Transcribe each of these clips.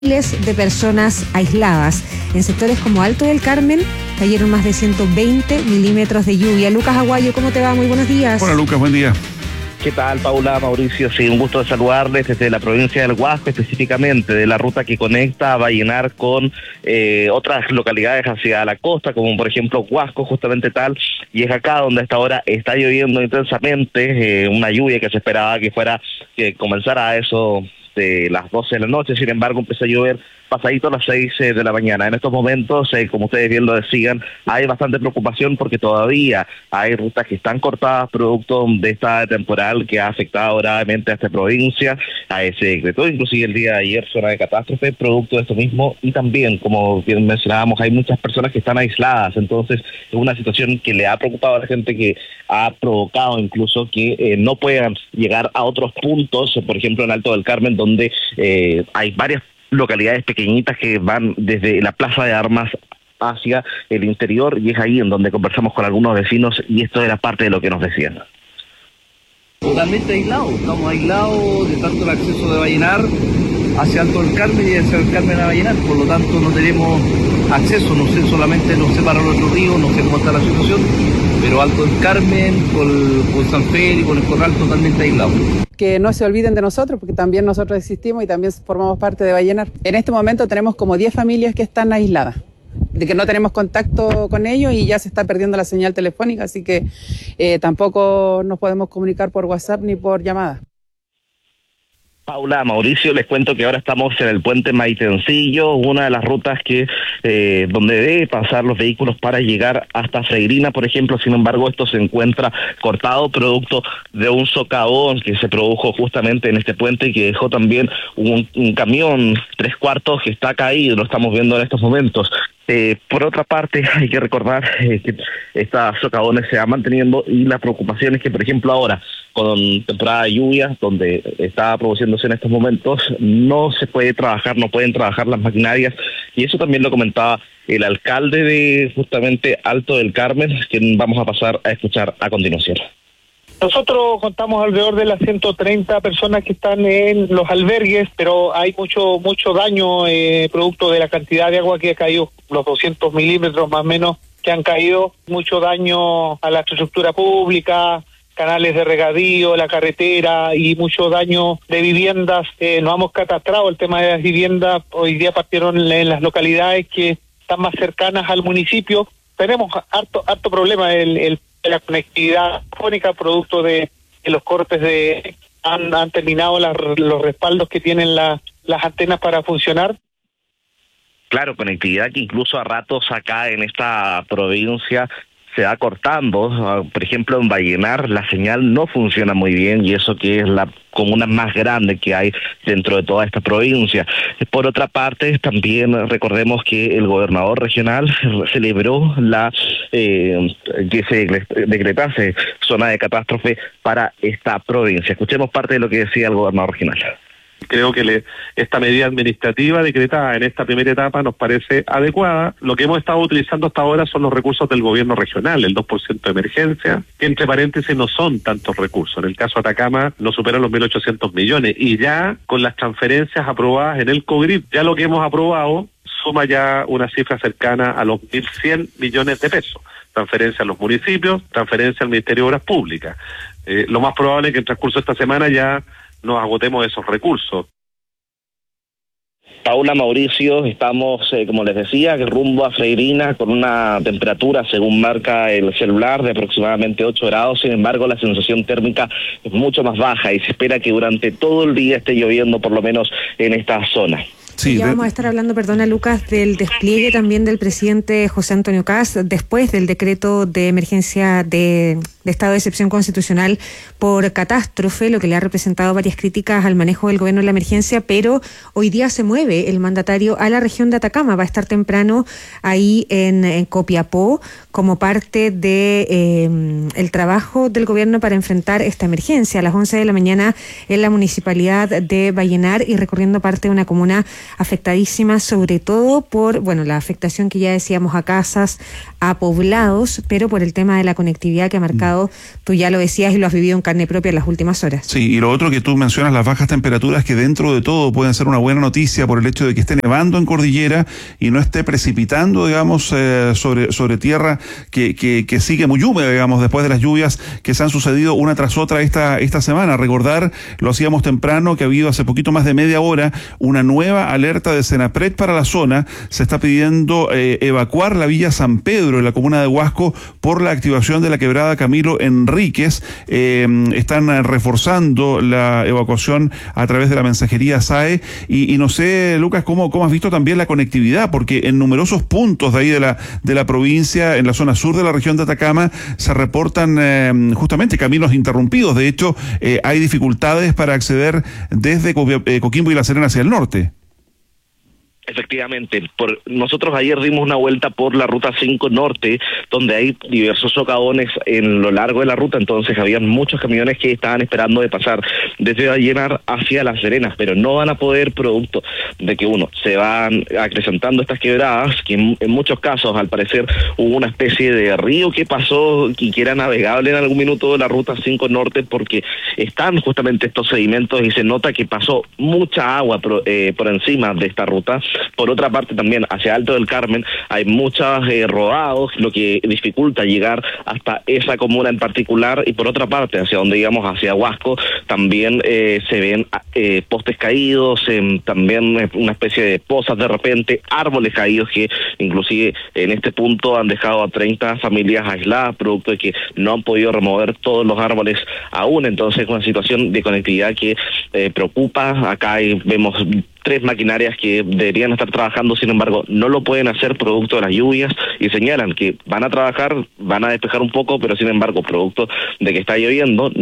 Miles de personas aisladas. En sectores como Alto del Carmen cayeron más de 120 milímetros de lluvia. Lucas Aguayo, ¿cómo te va? Muy buenos días. Hola Lucas, buen día. ¿Qué tal, Paula, Mauricio? Sí, un gusto de saludarles desde la provincia del Huasco, específicamente de la ruta que conecta a Vallenar con otras localidades hacia la costa, como por ejemplo Huasco, justamente tal, y es acá donde a esta hora está lloviendo intensamente, una lluvia que se esperaba que comenzara a eso de las 12 de la noche, sin embargo empezó a llover pasadito a las 6 de la mañana. En estos momentos, como ustedes bien lo decían, hay bastante preocupación porque todavía hay rutas que están cortadas producto de esta temporal que ha afectado gravemente a esta provincia. Se decretó inclusive el día de ayer zona de catástrofe producto de esto mismo, y también, como bien mencionábamos, hay muchas personas que están aisladas, entonces es una situación que le ha preocupado a la gente, que ha provocado incluso que no puedan llegar a otros puntos, por ejemplo en Alto del Carmen, donde hay varias localidades pequeñitas que van desde la Plaza de Armas hacia el interior, y es ahí en donde conversamos con algunos vecinos, y esto era parte de lo que nos decían. Totalmente aislados, estamos aislados de tanto el acceso de Vallenar hacia Alto del Carmen y hacia el Carmen a Vallenar, por lo tanto no tenemos acceso, no sé, solamente nos separa nuestro río, no sé cómo está la situación, pero Alto del Carmen, con San Pedro y con el Corral totalmente aislados. Que no se olviden de nosotros, porque también nosotros existimos y también formamos parte de Vallenar. En este momento tenemos como 10 familias que están aisladas, de que no tenemos contacto con ellos y ya se está perdiendo la señal telefónica, así que tampoco nos podemos comunicar por WhatsApp ni por llamada. Paula, Mauricio, les cuento que ahora estamos en el puente Maitencillo, una de las rutas que donde debe pasar los vehículos para llegar hasta Freirina, por ejemplo. Sin embargo, esto se encuentra cortado producto de un socavón que se produjo justamente en este puente y que dejó también un camión 3/4 que está caído, lo estamos viendo en estos momentos. Por otra parte, hay que recordar que estas socavones se van manteniendo, y la preocupación es que, por ejemplo, ahora, con temporada de lluvia, donde está produciéndose en estos momentos, no se puede trabajar, no pueden trabajar las maquinarias, y eso también lo comentaba el alcalde de justamente Alto del Carmen, quien vamos a pasar a escuchar a continuación. Nosotros contamos alrededor de las 130 personas que están en los albergues, pero hay mucho daño producto de la cantidad de agua que ha caído, los 200 milímetros más o menos que han caído, mucho daño a la estructura pública, canales de regadío, la carretera, y mucho daño de viviendas. Nos hemos catastrado el tema de las viviendas, hoy día partieron en las localidades que están más cercanas al municipio. Tenemos harto problema de la conectividad telefónica, producto de los cortes han terminado los respaldos que tienen las antenas para funcionar. Claro, conectividad que incluso a ratos acá en esta provincia se va cortando. Por ejemplo, en Vallenar la señal no funciona muy bien, y eso que es la comuna más grande que hay dentro de toda esta provincia. Por otra parte, también recordemos que el gobernador regional celebró que se decretase zona de catástrofe para esta provincia. Escuchemos parte de lo que decía el gobernador regional. Creo que esta medida administrativa decretada en esta primera etapa nos parece adecuada. Lo que hemos estado utilizando hasta ahora son los recursos del gobierno regional, el 2% de emergencia, que entre paréntesis no son tantos recursos. En el caso de Atacama no superan los 1.800 millones, y ya con las transferencias aprobadas en el COGRIP, ya lo que hemos aprobado suma ya una cifra cercana a los 1.100 millones de pesos. Transferencia a los municipios, transferencia al Ministerio de Obras Públicas. Lo más probable es que en el transcurso de esta semana ya nos agotemos esos recursos. Paula, Mauricio, estamos, como les decía, rumbo a Freirina con una temperatura, según marca el celular, de aproximadamente 8 grados. Sin embargo, la sensación térmica es mucho más baja y se espera que durante todo el día esté lloviendo, por lo menos en esta zona. Sí, ya vamos a estar hablando, perdona Lucas, del despliegue también del presidente José Antonio Kast después del decreto de emergencia de estado de excepción constitucional por catástrofe, lo que le ha representado varias críticas al manejo del gobierno de la emergencia, pero hoy día se mueve el mandatario a la región de Atacama, va a estar temprano ahí en Copiapó como parte de el trabajo del gobierno para enfrentar esta emergencia. A las 11 de la mañana en la municipalidad de Vallenar y recorriendo parte de una comuna afectadísimas, sobre todo por, la afectación que ya decíamos a casas, a poblados, pero por el tema de la conectividad que ha marcado, tú ya lo decías y lo has vivido en carne propia en las últimas horas. Sí, y lo otro que tú mencionas, las bajas temperaturas, que dentro de todo pueden ser una buena noticia por el hecho de que esté nevando en cordillera y no esté precipitando, digamos, sobre tierra que sigue muy húmeda, digamos, después de las lluvias que se han sucedido una tras otra esta semana. Recordar, lo hacíamos temprano, que ha habido hace poquito más de media hora una nueva alerta de Senapred para la zona. Se está pidiendo evacuar la Villa San Pedro en la comuna de Huasco por la activación de la quebrada Camilo Enríquez. Están reforzando la evacuación a través de la mensajería SAE y no sé, Lucas, ¿cómo has visto también la conectividad? Porque en numerosos puntos de ahí de la provincia, en la zona sur de la región de Atacama, se reportan justamente caminos interrumpidos. De hecho, hay dificultades para acceder desde Coquimbo y La Serena hacia el norte. Efectivamente, nosotros ayer dimos una vuelta por la ruta 5 norte, donde hay diversos socavones en lo largo de la ruta, entonces habían muchos camiones que estaban esperando de pasar desde Vallenar hacia Las Serenas, pero no van a poder, producto de que se van acrecentando estas quebradas, que en muchos casos al parecer hubo una especie de río que pasó y que era navegable en algún minuto de la ruta 5 norte, porque están justamente estos sedimentos y se nota que pasó mucha agua por encima de esta ruta. Por otra parte, también hacia Alto del Carmen hay muchos rodados, lo que dificulta llegar hasta esa comuna en particular, y por otra parte, hacia donde digamos, hacia Huasco, también se ven postes caídos, también una especie de pozas de repente, árboles caídos que inclusive en este punto han dejado a 30 familias aisladas, producto de que no han podido remover todos los árboles aún. Entonces, una situación de conectividad que preocupa. Acá vemos 3 maquinarias que deberían estar trabajando, sin embargo, no lo pueden hacer producto de las lluvias, y señalan que van a trabajar, van a despejar un poco, pero sin embargo, producto de que está lloviendo,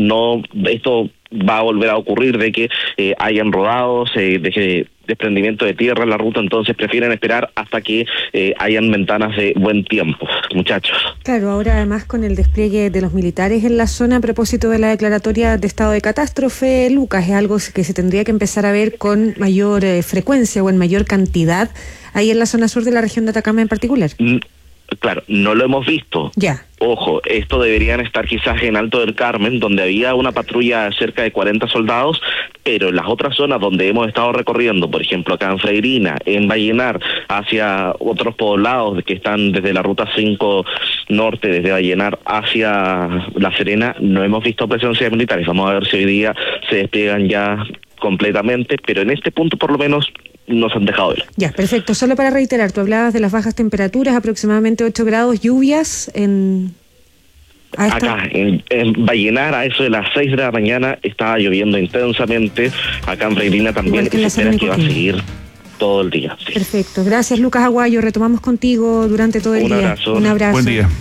esto va a volver a ocurrir, de que hayan rodados, de desprendimiento de tierra en la ruta, entonces prefieren esperar hasta que hayan ventanas de buen tiempo, muchachos. Claro, ahora además con el despliegue de los militares en la zona a propósito de la declaratoria de estado de catástrofe, Lucas, es algo que se tendría que empezar a ver con mayor frecuencia o en mayor cantidad ahí en la zona sur de la región de Atacama en particular. Claro, no lo hemos visto. Ya. Ojo, esto deberían estar quizás en Alto del Carmen, donde había una patrulla de cerca de 40 soldados, pero en las otras zonas donde hemos estado recorriendo, por ejemplo acá en Freirina, en Vallenar, hacia otros poblados que están desde la ruta 5 norte, desde Vallenar hacia La Serena, no hemos visto presencia de militares. Vamos a ver si hoy día se despliegan ya completamente, pero en este punto por lo menos nos han dejado ver. Ya, perfecto. Solo para reiterar, tú hablabas de las bajas temperaturas, aproximadamente 8 grados, lluvias acá en Vallenar a eso de las 6 de la mañana estaba lloviendo intensamente, acá en Freirina también, que se espera que va a seguir todo el día. Sí. Perfecto. Gracias, Lucas Aguayo. Retomamos contigo durante todo el día. Abrazo. Un abrazo. Buen día.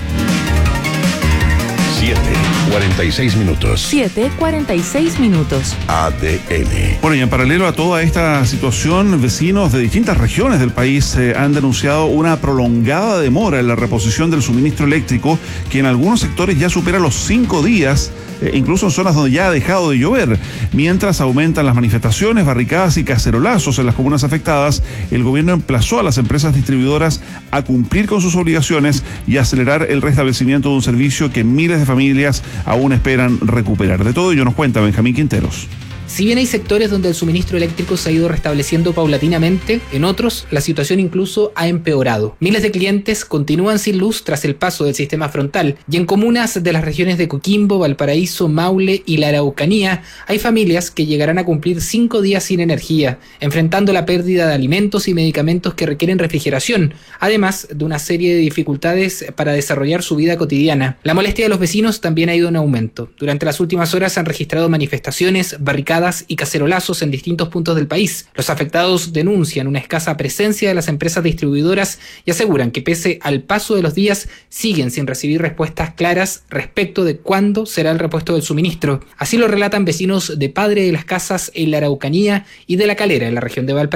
7:46 minutos. 7:46 minutos. ADN. Bueno, y en paralelo a toda esta situación, vecinos de distintas regiones del país han denunciado una prolongada demora en la reposición del suministro eléctrico, que en algunos sectores ya supera los 5 días, incluso en zonas donde ya ha dejado de llover. Mientras aumentan las manifestaciones, barricadas y cacerolazos en las comunas afectadas, el gobierno emplazó a las empresas distribuidoras a cumplir con sus obligaciones y acelerar el restablecimiento de un servicio que miles de familias aún esperan recuperar. De todo ello nos cuenta Benjamín Quinteros. Si bien hay sectores donde el suministro eléctrico se ha ido restableciendo paulatinamente, en otros la situación incluso ha empeorado. Miles de clientes continúan sin luz tras el paso del sistema frontal, y en comunas de las regiones de Coquimbo, Valparaíso, Maule y la Araucanía hay familias que llegarán a cumplir 5 días sin energía, enfrentando la pérdida de alimentos y medicamentos que requieren refrigeración, además de una serie de dificultades para desarrollar su vida cotidiana. La molestia de los vecinos también ha ido en aumento. Durante las últimas horas se han registrado manifestaciones, barricadas y cacerolazos en distintos puntos del país. Los afectados denuncian una escasa presencia de las empresas distribuidoras y aseguran que pese al paso de los días siguen sin recibir respuestas claras respecto de cuándo será el repuesto del suministro. Así lo relatan vecinos de Padre de las Casas en la Araucanía y de La Calera en la región de Valparaíso.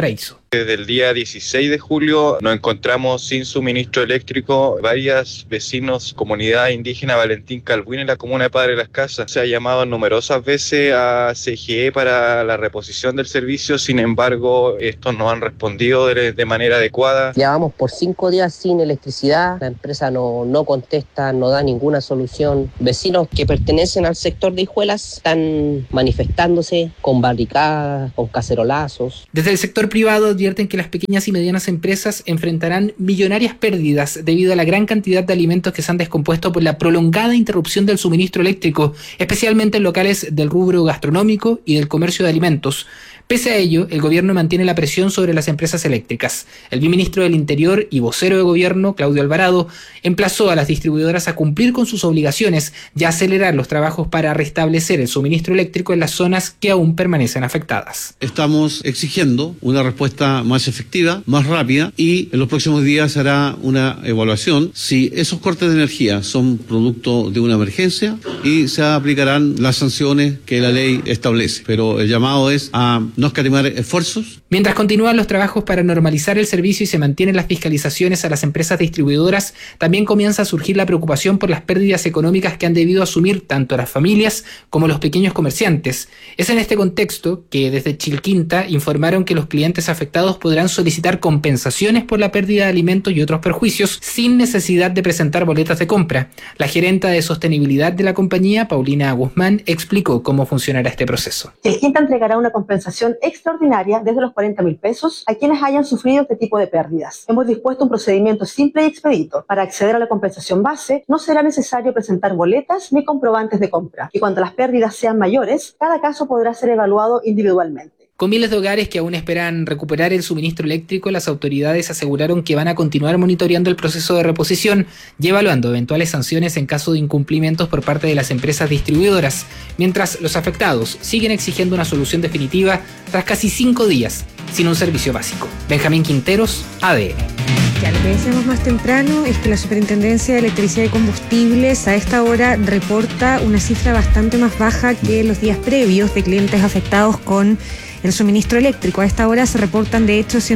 Desde el día 16 de julio nos encontramos sin suministro eléctrico. Varios vecinos, comunidad indígena Valentín Calbuín en la comuna de Padre Las Casas. Se ha llamado numerosas veces a CGE para la reposición del servicio, sin embargo, estos no han respondido de manera adecuada. Llevamos por 5 días sin electricidad, la empresa no contesta, no da ninguna solución. Vecinos que pertenecen al sector de Hijuelas están manifestándose con barricadas, con cacerolazos. Desde el sector privado advierten que las pequeñas y medianas empresas enfrentarán millonarias pérdidas debido a la gran cantidad de alimentos que se han descompuesto por la prolongada interrupción del suministro eléctrico, especialmente en locales del rubro gastronómico y del comercio de alimentos. Pese a ello, el gobierno mantiene la presión sobre las empresas eléctricas. El viceministro del Interior y vocero de gobierno, Claudio Alvarado, emplazó a las distribuidoras a cumplir con sus obligaciones y a acelerar los trabajos para restablecer el suministro eléctrico en las zonas que aún permanecen afectadas. Estamos exigiendo una respuesta más efectiva, más rápida, y en los próximos días se hará una evaluación si esos cortes de energía son producto de una emergencia y se aplicarán las sanciones que la ley establece. Pero el llamado es a no escatimar esfuerzos. Mientras continúan los trabajos para normalizar el servicio y se mantienen las fiscalizaciones a las empresas distribuidoras, también comienza a surgir la preocupación por las pérdidas económicas que han debido asumir tanto las familias como los pequeños comerciantes. Es en este contexto que desde Chilquinta informaron que los clientes afectados podrán solicitar compensaciones por la pérdida de alimentos y otros perjuicios sin necesidad de presentar boletas de compra. La gerenta de sostenibilidad de la compañía, Paulina Guzmán, explicó cómo funcionará este proceso. Chilquinta entregará una compensación extraordinaria desde los 40.000 pesos a quienes hayan sufrido este tipo de pérdidas. Hemos dispuesto un procedimiento simple y expedito. Para acceder a la compensación base no será necesario presentar boletas ni comprobantes de compra. Y cuando las pérdidas sean mayores, cada caso podrá ser evaluado individualmente. Con miles de hogares que aún esperan recuperar el suministro eléctrico, las autoridades aseguraron que van a continuar monitoreando el proceso de reposición y evaluando eventuales sanciones en caso de incumplimientos por parte de las empresas distribuidoras, mientras los afectados siguen exigiendo una solución definitiva tras casi 5 días sin un servicio básico. Benjamín Quinteros, ADN. Ya, lo que decíamos más temprano es que la Superintendencia de Electricidad y Combustibles a esta hora reporta una cifra bastante más baja que los días previos de clientes afectados con el suministro eléctrico. A esta hora se reportan de hecho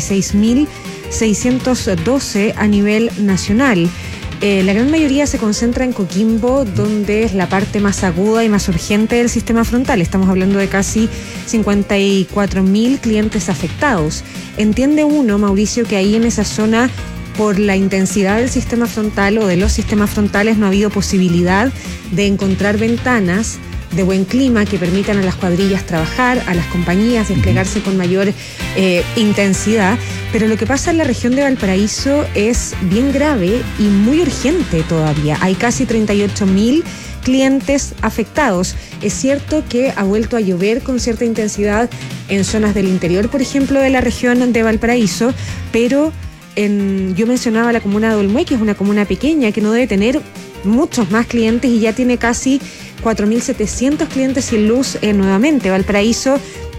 126.612 a nivel nacional. La gran mayoría se concentra en Coquimbo, donde es la parte más aguda y más urgente del sistema frontal. Estamos hablando de casi 54.000 clientes afectados. Entiende uno, Mauricio, que ahí en esa zona, por la intensidad del sistema frontal o de los sistemas frontales, no ha habido posibilidad de encontrar ventanas de buen clima que permitan a las cuadrillas trabajar, a las compañías desplegarse con mayor intensidad, pero lo que pasa en la región de Valparaíso es bien grave y muy urgente todavía. Hay casi 38.000 clientes afectados. Es cierto que ha vuelto a llover con cierta intensidad en zonas del interior, por ejemplo, de la región de Valparaíso, pero yo mencionaba la comuna de Olmué, que es una comuna pequeña que no debe tener muchos más clientes y ya tiene casi 4.700 clientes sin luz nuevamente. Valparaíso,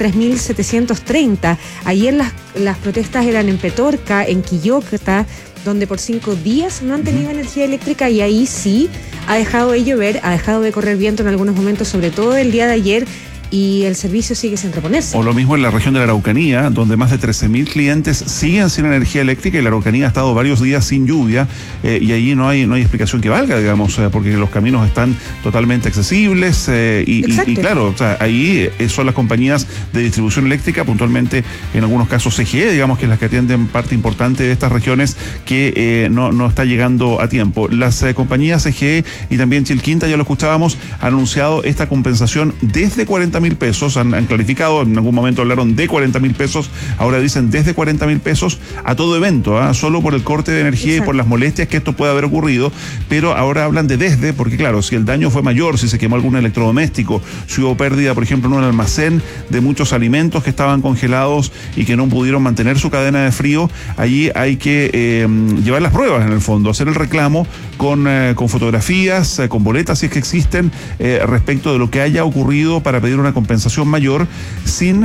3.730. Ayer las protestas eran en Petorca, en Quillota, donde por 5 días no han tenido energía eléctrica, y ahí sí ha dejado de llover, ha dejado de correr viento en algunos momentos, sobre todo el día de ayer, y el servicio sigue sin reponerse. O lo mismo en la región de la Araucanía, donde más de 13.000 clientes siguen sin energía eléctrica, y la Araucanía ha estado varios días sin lluvia, y allí no hay explicación que valga, digamos, porque los caminos están totalmente accesibles, y claro, o sea, ahí son las compañías de distribución eléctrica, puntualmente en algunos casos CGE, digamos, que es las que atienden parte importante de estas regiones, que no está llegando a tiempo. Las compañías CGE y también Chilquinta, ya lo escuchábamos, han anunciado esta compensación desde 40.000 pesos, han clarificado, en algún momento hablaron de 40.000 pesos, ahora dicen desde 40.000 pesos a todo evento, solo por el corte de energía. Exacto. Y por las molestias que esto puede haber ocurrido, pero ahora hablan de desde, porque claro, si el daño fue mayor, si se quemó algún electrodoméstico, si hubo pérdida, por ejemplo, en un almacén de muchos alimentos que estaban congelados y que no pudieron mantener su cadena de frío, allí hay que llevar las pruebas, en el fondo, hacer el reclamo con fotografías, con boletas si es que existen, respecto de lo que haya ocurrido, para pedir una compensación mayor, sin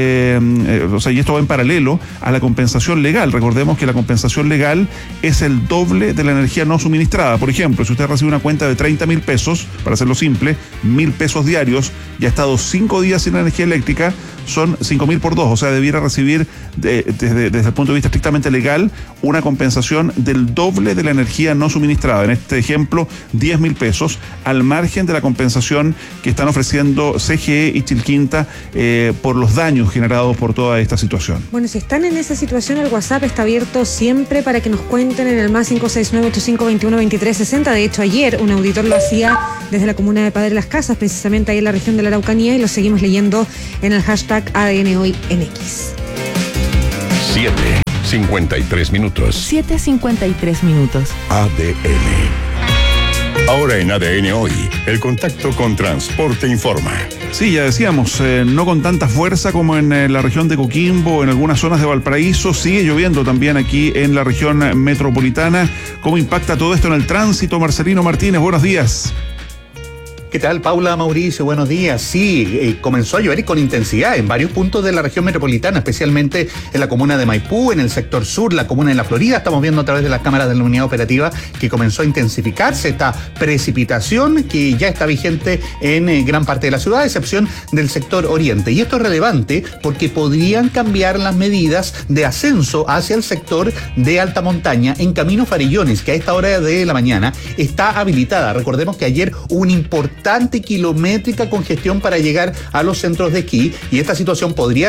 y esto va en paralelo a la compensación legal. Recordemos que la compensación legal es el doble de la energía no suministrada. Por ejemplo, si usted recibe una cuenta de 30.000 pesos, para hacerlo simple, 1.000 pesos diarios, y ha estado 5 días sin energía eléctrica, son 5.000 por 2, o sea, debiera recibir desde el punto de vista estrictamente legal una compensación del doble de la energía no suministrada. En este ejemplo, 10.000 pesos, al margen de la compensación que están ofreciendo CGE y Chilquinta por los daños generados por toda esta situación. Bueno, si están en esa situación, el WhatsApp está abierto siempre para que nos cuenten en el más 569-8521-2360. De hecho, ayer un auditor lo hacía desde la comuna de Padre Las Casas, precisamente ahí en la región de la Araucanía, y lo seguimos leyendo en el hashtag ADN Hoy en X. 7:53 minutos. 7:53 minutos. ADN. Ahora en ADN Hoy, el contacto con Transporte Informa. Sí, ya decíamos, no con tanta fuerza como en la región de Coquimbo, en algunas zonas de Valparaíso. Sigue lloviendo también aquí en la región metropolitana. ¿Cómo impacta todo esto en el tránsito? Marcelino Martínez, buenos días. ¿Qué tal, Paula, Mauricio? Buenos días. Sí, comenzó a llover y con intensidad en varios puntos de la región metropolitana, especialmente en la comuna de Maipú, en el sector sur, la comuna de La Florida. Estamos viendo a través de las cámaras de la unidad operativa que comenzó a intensificarse esta precipitación que ya está vigente en gran parte de la ciudad, a excepción del sector oriente. Y esto es relevante porque podrían cambiar las medidas de ascenso hacia el sector de alta montaña en Camino Farellones, que a esta hora de la mañana está habilitada. Recordemos que ayer hubo un importante kilométrica congestión para llegar a los centros de esquí, y esta situación podría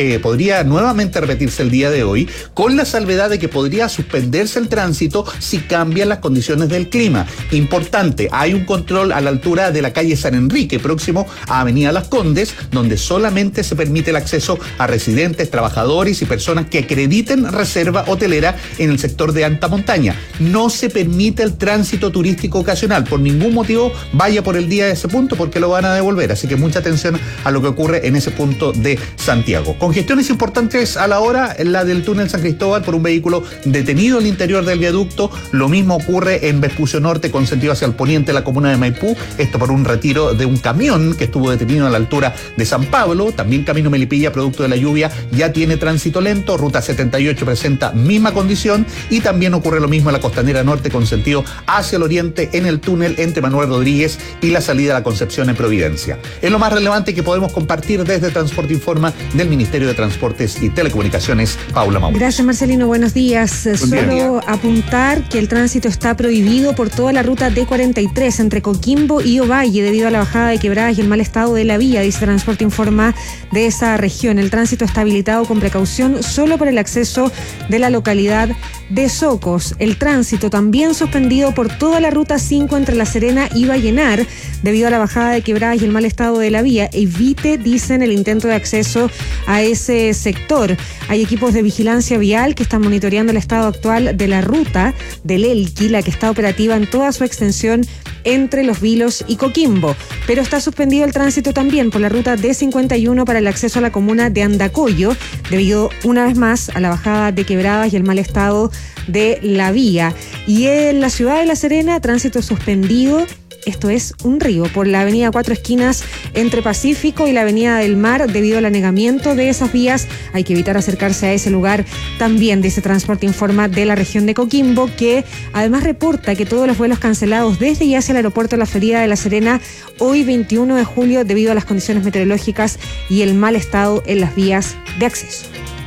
nuevamente repetirse el día de hoy, con la salvedad de que podría suspenderse el tránsito si cambian las condiciones del clima. Importante, hay un control a la altura de la calle San Enrique, próximo a Avenida Las Condes, donde solamente se permite el acceso a residentes, trabajadores y personas que acrediten reserva hotelera en el sector de alta montaña. No se permite el tránsito turístico ocasional. Por ningún motivo vaya por el día de ese punto, porque lo van a devolver, así que mucha atención a lo que ocurre en ese punto de Santiago. Congestiones importantes a la hora, la del túnel San Cristóbal por un vehículo detenido en el interior del viaducto. Lo mismo ocurre en Vespucio Norte con sentido hacia el poniente de la comuna de Maipú, esto por un retiro de un camión que estuvo detenido a la altura de San Pablo. También Camino Melipilla, producto de la lluvia, ya tiene tránsito lento. Ruta 78 presenta misma condición, y también ocurre lo mismo en la Costanera Norte con sentido hacia el oriente en el túnel entre Manuel Rodríguez y la salida a la Concepción en Providencia. Es lo más relevante que podemos compartir desde Transporte Informa del Ministerio de Transportes y Telecomunicaciones. Paula Mauricio. Gracias, Marcelino. Buenos días. Solo apuntar que el tránsito está prohibido por toda la ruta D43 entre Coquimbo y Ovalle debido a la bajada de quebradas y el mal estado de la vía, dice Transporte Informa de esa región. El tránsito está habilitado con precaución solo por el acceso de la localidad de Socos. El tránsito también suspendido por toda la ruta 5 entre La Serena y Vallenar debido a la bajada de quebradas y el mal estado de la vía. Evite, dicen, el intento de acceso a ese sector. Hay equipos de vigilancia vial que están monitoreando el estado actual de la ruta del Elqui, la que está operativa en toda su extensión entre Los Vilos y Coquimbo, pero está suspendido el tránsito también por la ruta D51 para el acceso a la comuna de Andacollo, debido una vez más a la bajada de quebradas y el mal estado de la vía. Y en la ciudad de La Serena, tránsito suspendido, esto es un río, por la avenida Cuatro Esquinas entre Pacífico y la avenida del Mar debido al anegamiento de esas vías. Hay que evitar acercarse a ese lugar también, dice Transporte Informa de la región de Coquimbo, que además reporta que todos los vuelos cancelados desde y hacia el aeropuerto de la Florida de La Serena hoy 21 de julio debido a las condiciones meteorológicas y el mal estado en las vías de acceso.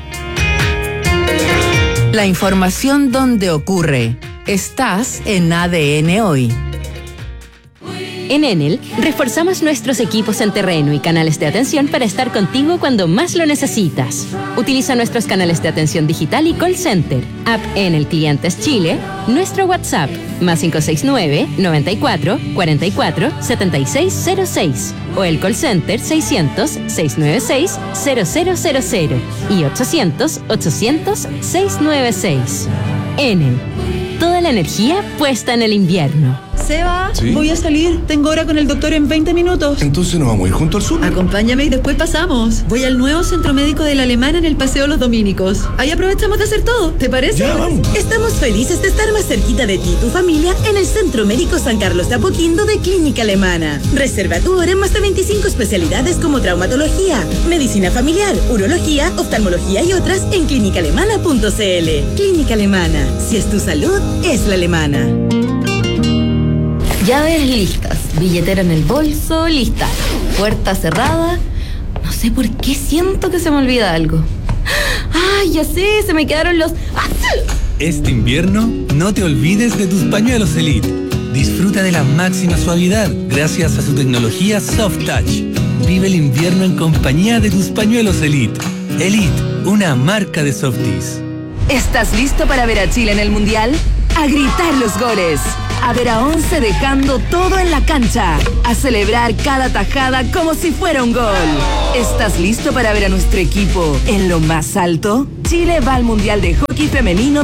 La información donde ocurre. Estás en ADN Hoy. En Enel, reforzamos nuestros equipos en terreno y canales de atención para estar contigo cuando más lo necesitas. Utiliza nuestros canales de atención digital y call center, app Enel Clientes Chile, nuestro WhatsApp, más 569-94-44-7606, o el call center 600-696-0000 y 800-800-696. Enel, toda la energía puesta en el invierno. Seba, ¿sí? Voy a salir. Tengo hora con el doctor en 20 minutos. Entonces nos vamos a ir junto al sur. Acompáñame y después pasamos. Voy al nuevo centro médico de la Alemana en el Paseo Los Dominicos. Ahí aprovechamos de hacer todo. ¿Te parece? Ya, vamos. Estamos felices de estar más cerquita de ti y tu familia en el Centro Médico San Carlos de Apoquindo de Clínica Alemana. Reserva tu hora en más de 25 especialidades como traumatología, medicina familiar, urología, oftalmología y otras en clínicaalemana.cl. Clínica Alemana. Si es tu salud, es la alemana. Llaves listas, billetera en el bolso, lista. Puerta cerrada. No sé por qué siento que se me olvida algo. ¡Ay, ya sé! Se me quedaron los... Este invierno, no te olvides de tus pañuelos Elite. Disfruta de la máxima suavidad gracias a su tecnología Soft Touch. Vive el invierno en compañía de tus pañuelos Elite. Elite, una marca de Softies. ¿Estás listo para ver a Chile en el Mundial? A gritar los goles, a ver a 11 dejando todo en la cancha, a celebrar cada tajada como si fuera un gol. ¿Estás listo para ver a nuestro equipo en lo más alto? Chile va al Mundial de Hockey Femenino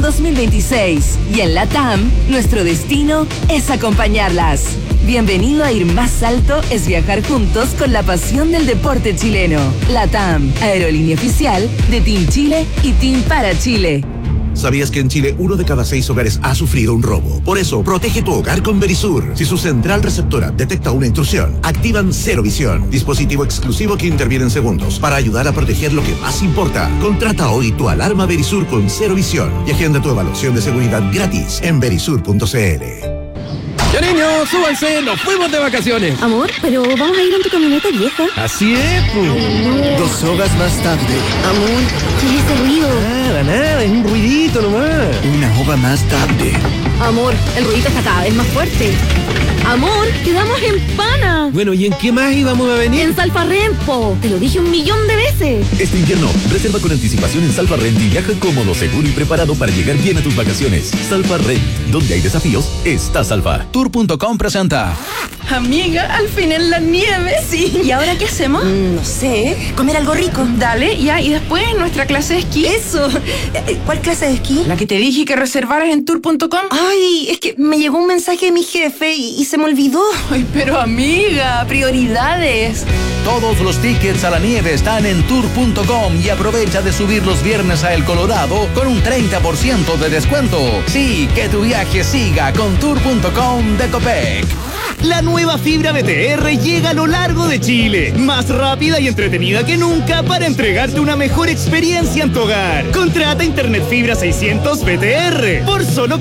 2026 y en la TAM, nuestro destino es acompañarlas. Bienvenido a Ir Más Alto es viajar juntos con la pasión del deporte chileno. La TAM, aerolínea oficial de Team Chile y Team para Chile. ¿Sabías que en Chile 1 de cada 6 hogares ha sufrido un robo? Por eso, protege tu hogar con Verisur. Si su central receptora detecta una intrusión, activan Cero Visión, dispositivo exclusivo que interviene en segundos para ayudar a proteger lo que más importa. Contrata hoy tu alarma Verisur con Cero Visión y agenda tu evaluación de seguridad gratis en verisur.cl. Ya niños, súbanse, nos fuimos de vacaciones. Amor, pero vamos a ir en tu camioneta vieja. Así es, pues. Amor. 2 horas más tarde. Amor, ¿qué es ese ruido? Nada, es un ruidito nomás. 1 hora más tarde. Amor, el ruidito está cada vez más fuerte. Amor, quedamos en Pana. Bueno, ¿y en qué más íbamos a venir? En Salfarrent, po. Te lo dije 1.000.000 de veces. Este invierno, reserva con anticipación en Salfarrent y viaja cómodo, seguro y preparado para llegar bien a tus vacaciones. Salfarrent, donde hay desafíos, está Salva. Tour.com presenta. Amiga, al fin en la nieve. Sí. ¿Y ahora qué hacemos? No sé. Comer algo rico. Dale, ya. Y después nuestra clase de esquí. Eso. ¿Cuál clase de esquí? La que te dije que reservaras en Tour.com. Ay, es que me llegó un mensaje de mi jefe y se me olvidó. Ay, pero amiga, prioridades. Todos los tickets a la nieve están en Tour.com y aprovecha de subir los viernes a El Colorado con un 30% de descuento. Sí, que tu viaje siga con Tour.com de Copec. La nueva fibra BTR llega a lo largo de Chile, más rápida y entretenida que nunca para entregarte una mejor experiencia en tu hogar. Contrata Internet Fibra 600 BTR por solo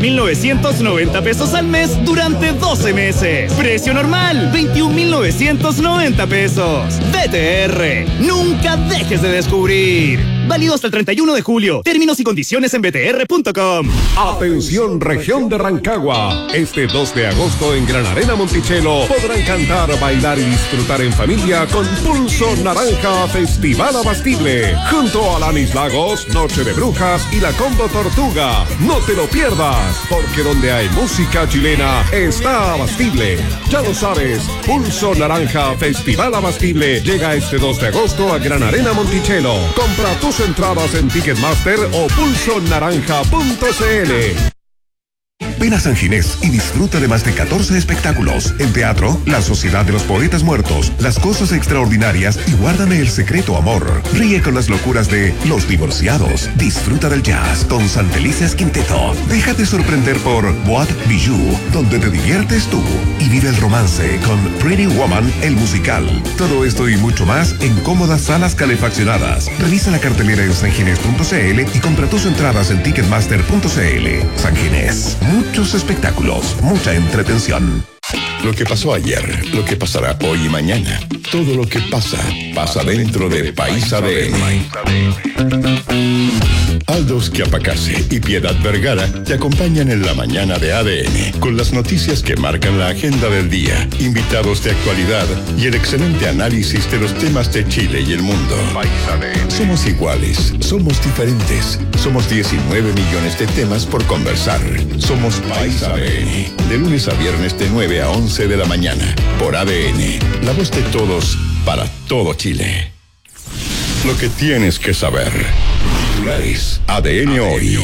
14.990 pesos al mes durante 12 meses. Precio normal, 21.990 pesos. BTR, nunca dejes de descubrir. Válido hasta el 31 de julio. Términos y condiciones en btr.com. Atención, región de Rancagua. Este 2 de agosto en Gran Arena Monticello podrán cantar, bailar y disfrutar en familia con Pulso Naranja Festival Abastible. Junto a Alanis Lagos, Noche de Brujas y la Combo Tortuga. No te lo pierdas, porque donde hay música chilena está Abastible. Ya lo sabes, Pulso Naranja Festival Abastible llega este 2 de agosto a Gran Arena Monticello. Compra tus entradas en Ticketmaster o pulsonaranja.cl. Ven a San Ginés y disfruta de más de 14 espectáculos. En teatro, La Sociedad de los Poetas Muertos, Las Cosas Extraordinarias y Guárdame el Secreto Amor. Ríe con las locuras de Los Divorciados. Disfruta del jazz con Santelices Quinteto. Déjate sorprender por Boîte Bijou, donde te diviertes tú. Y vive el romance con Pretty Woman, el musical. Todo esto y mucho más en cómodas salas calefaccionadas. Revisa la cartelera en sanginés.cl y compra tus entradas en ticketmaster.cl. San Ginés. Muchos espectáculos, mucha entretención. Lo que pasó ayer, lo que pasará hoy y mañana. Todo lo que pasa, pasa dentro de País ADN. Aldos Chiapacase y Piedad Vergara te acompañan en la mañana de ADN con las noticias que marcan la agenda del día, invitados de actualidad y el excelente análisis de los temas de Chile y el mundo. Somos iguales, somos diferentes, somos 19 millones de temas por conversar. Somos País ADN, de lunes a viernes de 9 a 11 de la mañana, por ADN, la voz de todos para todo Chile. Lo que tienes que saber. Titulares ADN hoy.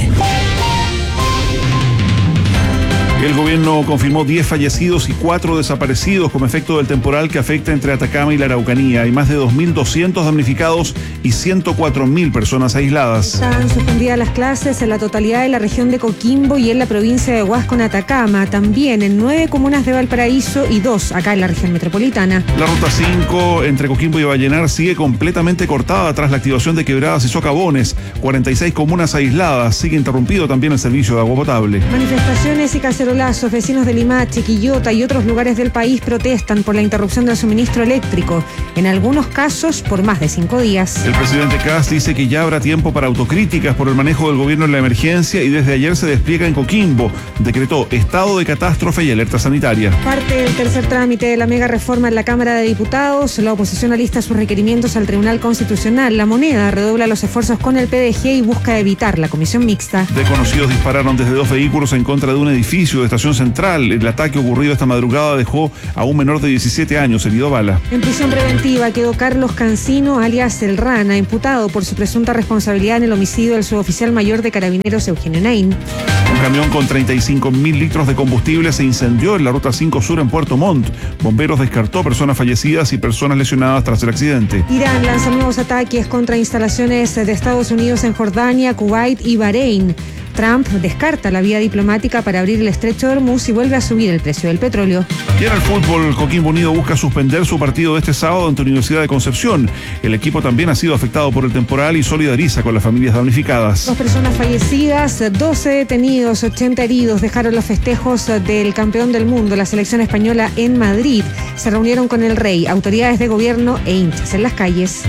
El gobierno confirmó 10 fallecidos y 4 desaparecidos como efecto del temporal que afecta entre Atacama y la Araucanía. Hay más de 2.200 damnificados y 104.000 personas aisladas. Están suspendidas las clases en la totalidad de la región de Coquimbo y en la provincia de Huasco, en Atacama. También en 9 comunas de Valparaíso y 2 acá en la región metropolitana. La ruta 5 entre Coquimbo y Vallenar sigue completamente cortada tras la activación de quebradas y socavones. 46 comunas aisladas. Sigue interrumpido también el servicio de agua potable. Manifestaciones y caceroladas Garcilaso, vecinos de Limache, Quillota y otros lugares del país protestan por la interrupción del suministro eléctrico, en algunos casos por más de 5 días. El presidente Kast dice que ya habrá tiempo para autocríticas por el manejo del gobierno en la emergencia y desde ayer se despliega en Coquimbo. Decretó estado de catástrofe y alerta sanitaria. Parte del tercer trámite de la mega reforma en la Cámara de Diputados. La oposición alista sus requerimientos al Tribunal Constitucional. La Moneda redobla los esfuerzos con el PDG y busca evitar la comisión mixta. Desconocidos dispararon desde 2 vehículos en contra de un edificio de Estación Central. El ataque ocurrido esta madrugada dejó a un menor de 17 años herido a bala. En prisión preventiva quedó Carlos Cancino, alias El Rana, imputado por su presunta responsabilidad en el homicidio del suboficial mayor de Carabineros Eugenio Nain. Un camión con 35.000 litros de combustible se incendió en la Ruta 5 Sur en Puerto Montt. Bomberos descartó personas fallecidas y personas lesionadas tras el accidente. Irán lanza nuevos ataques contra instalaciones de Estados Unidos en Jordania, Kuwait y Bahrein. Trump descarta la vía diplomática para abrir el estrecho de Hormuz y vuelve a subir el precio del petróleo. Y en el fútbol, Coquimbo Unido busca suspender su partido de este sábado ante Universidad de Concepción. El equipo también ha sido afectado por el temporal y solidariza con las familias damnificadas. 2 personas fallecidas, 12 detenidos, 80 heridos dejaron los festejos del campeón del mundo, la selección española, en Madrid. Se reunieron con el rey, autoridades de gobierno e hinchas en las calles.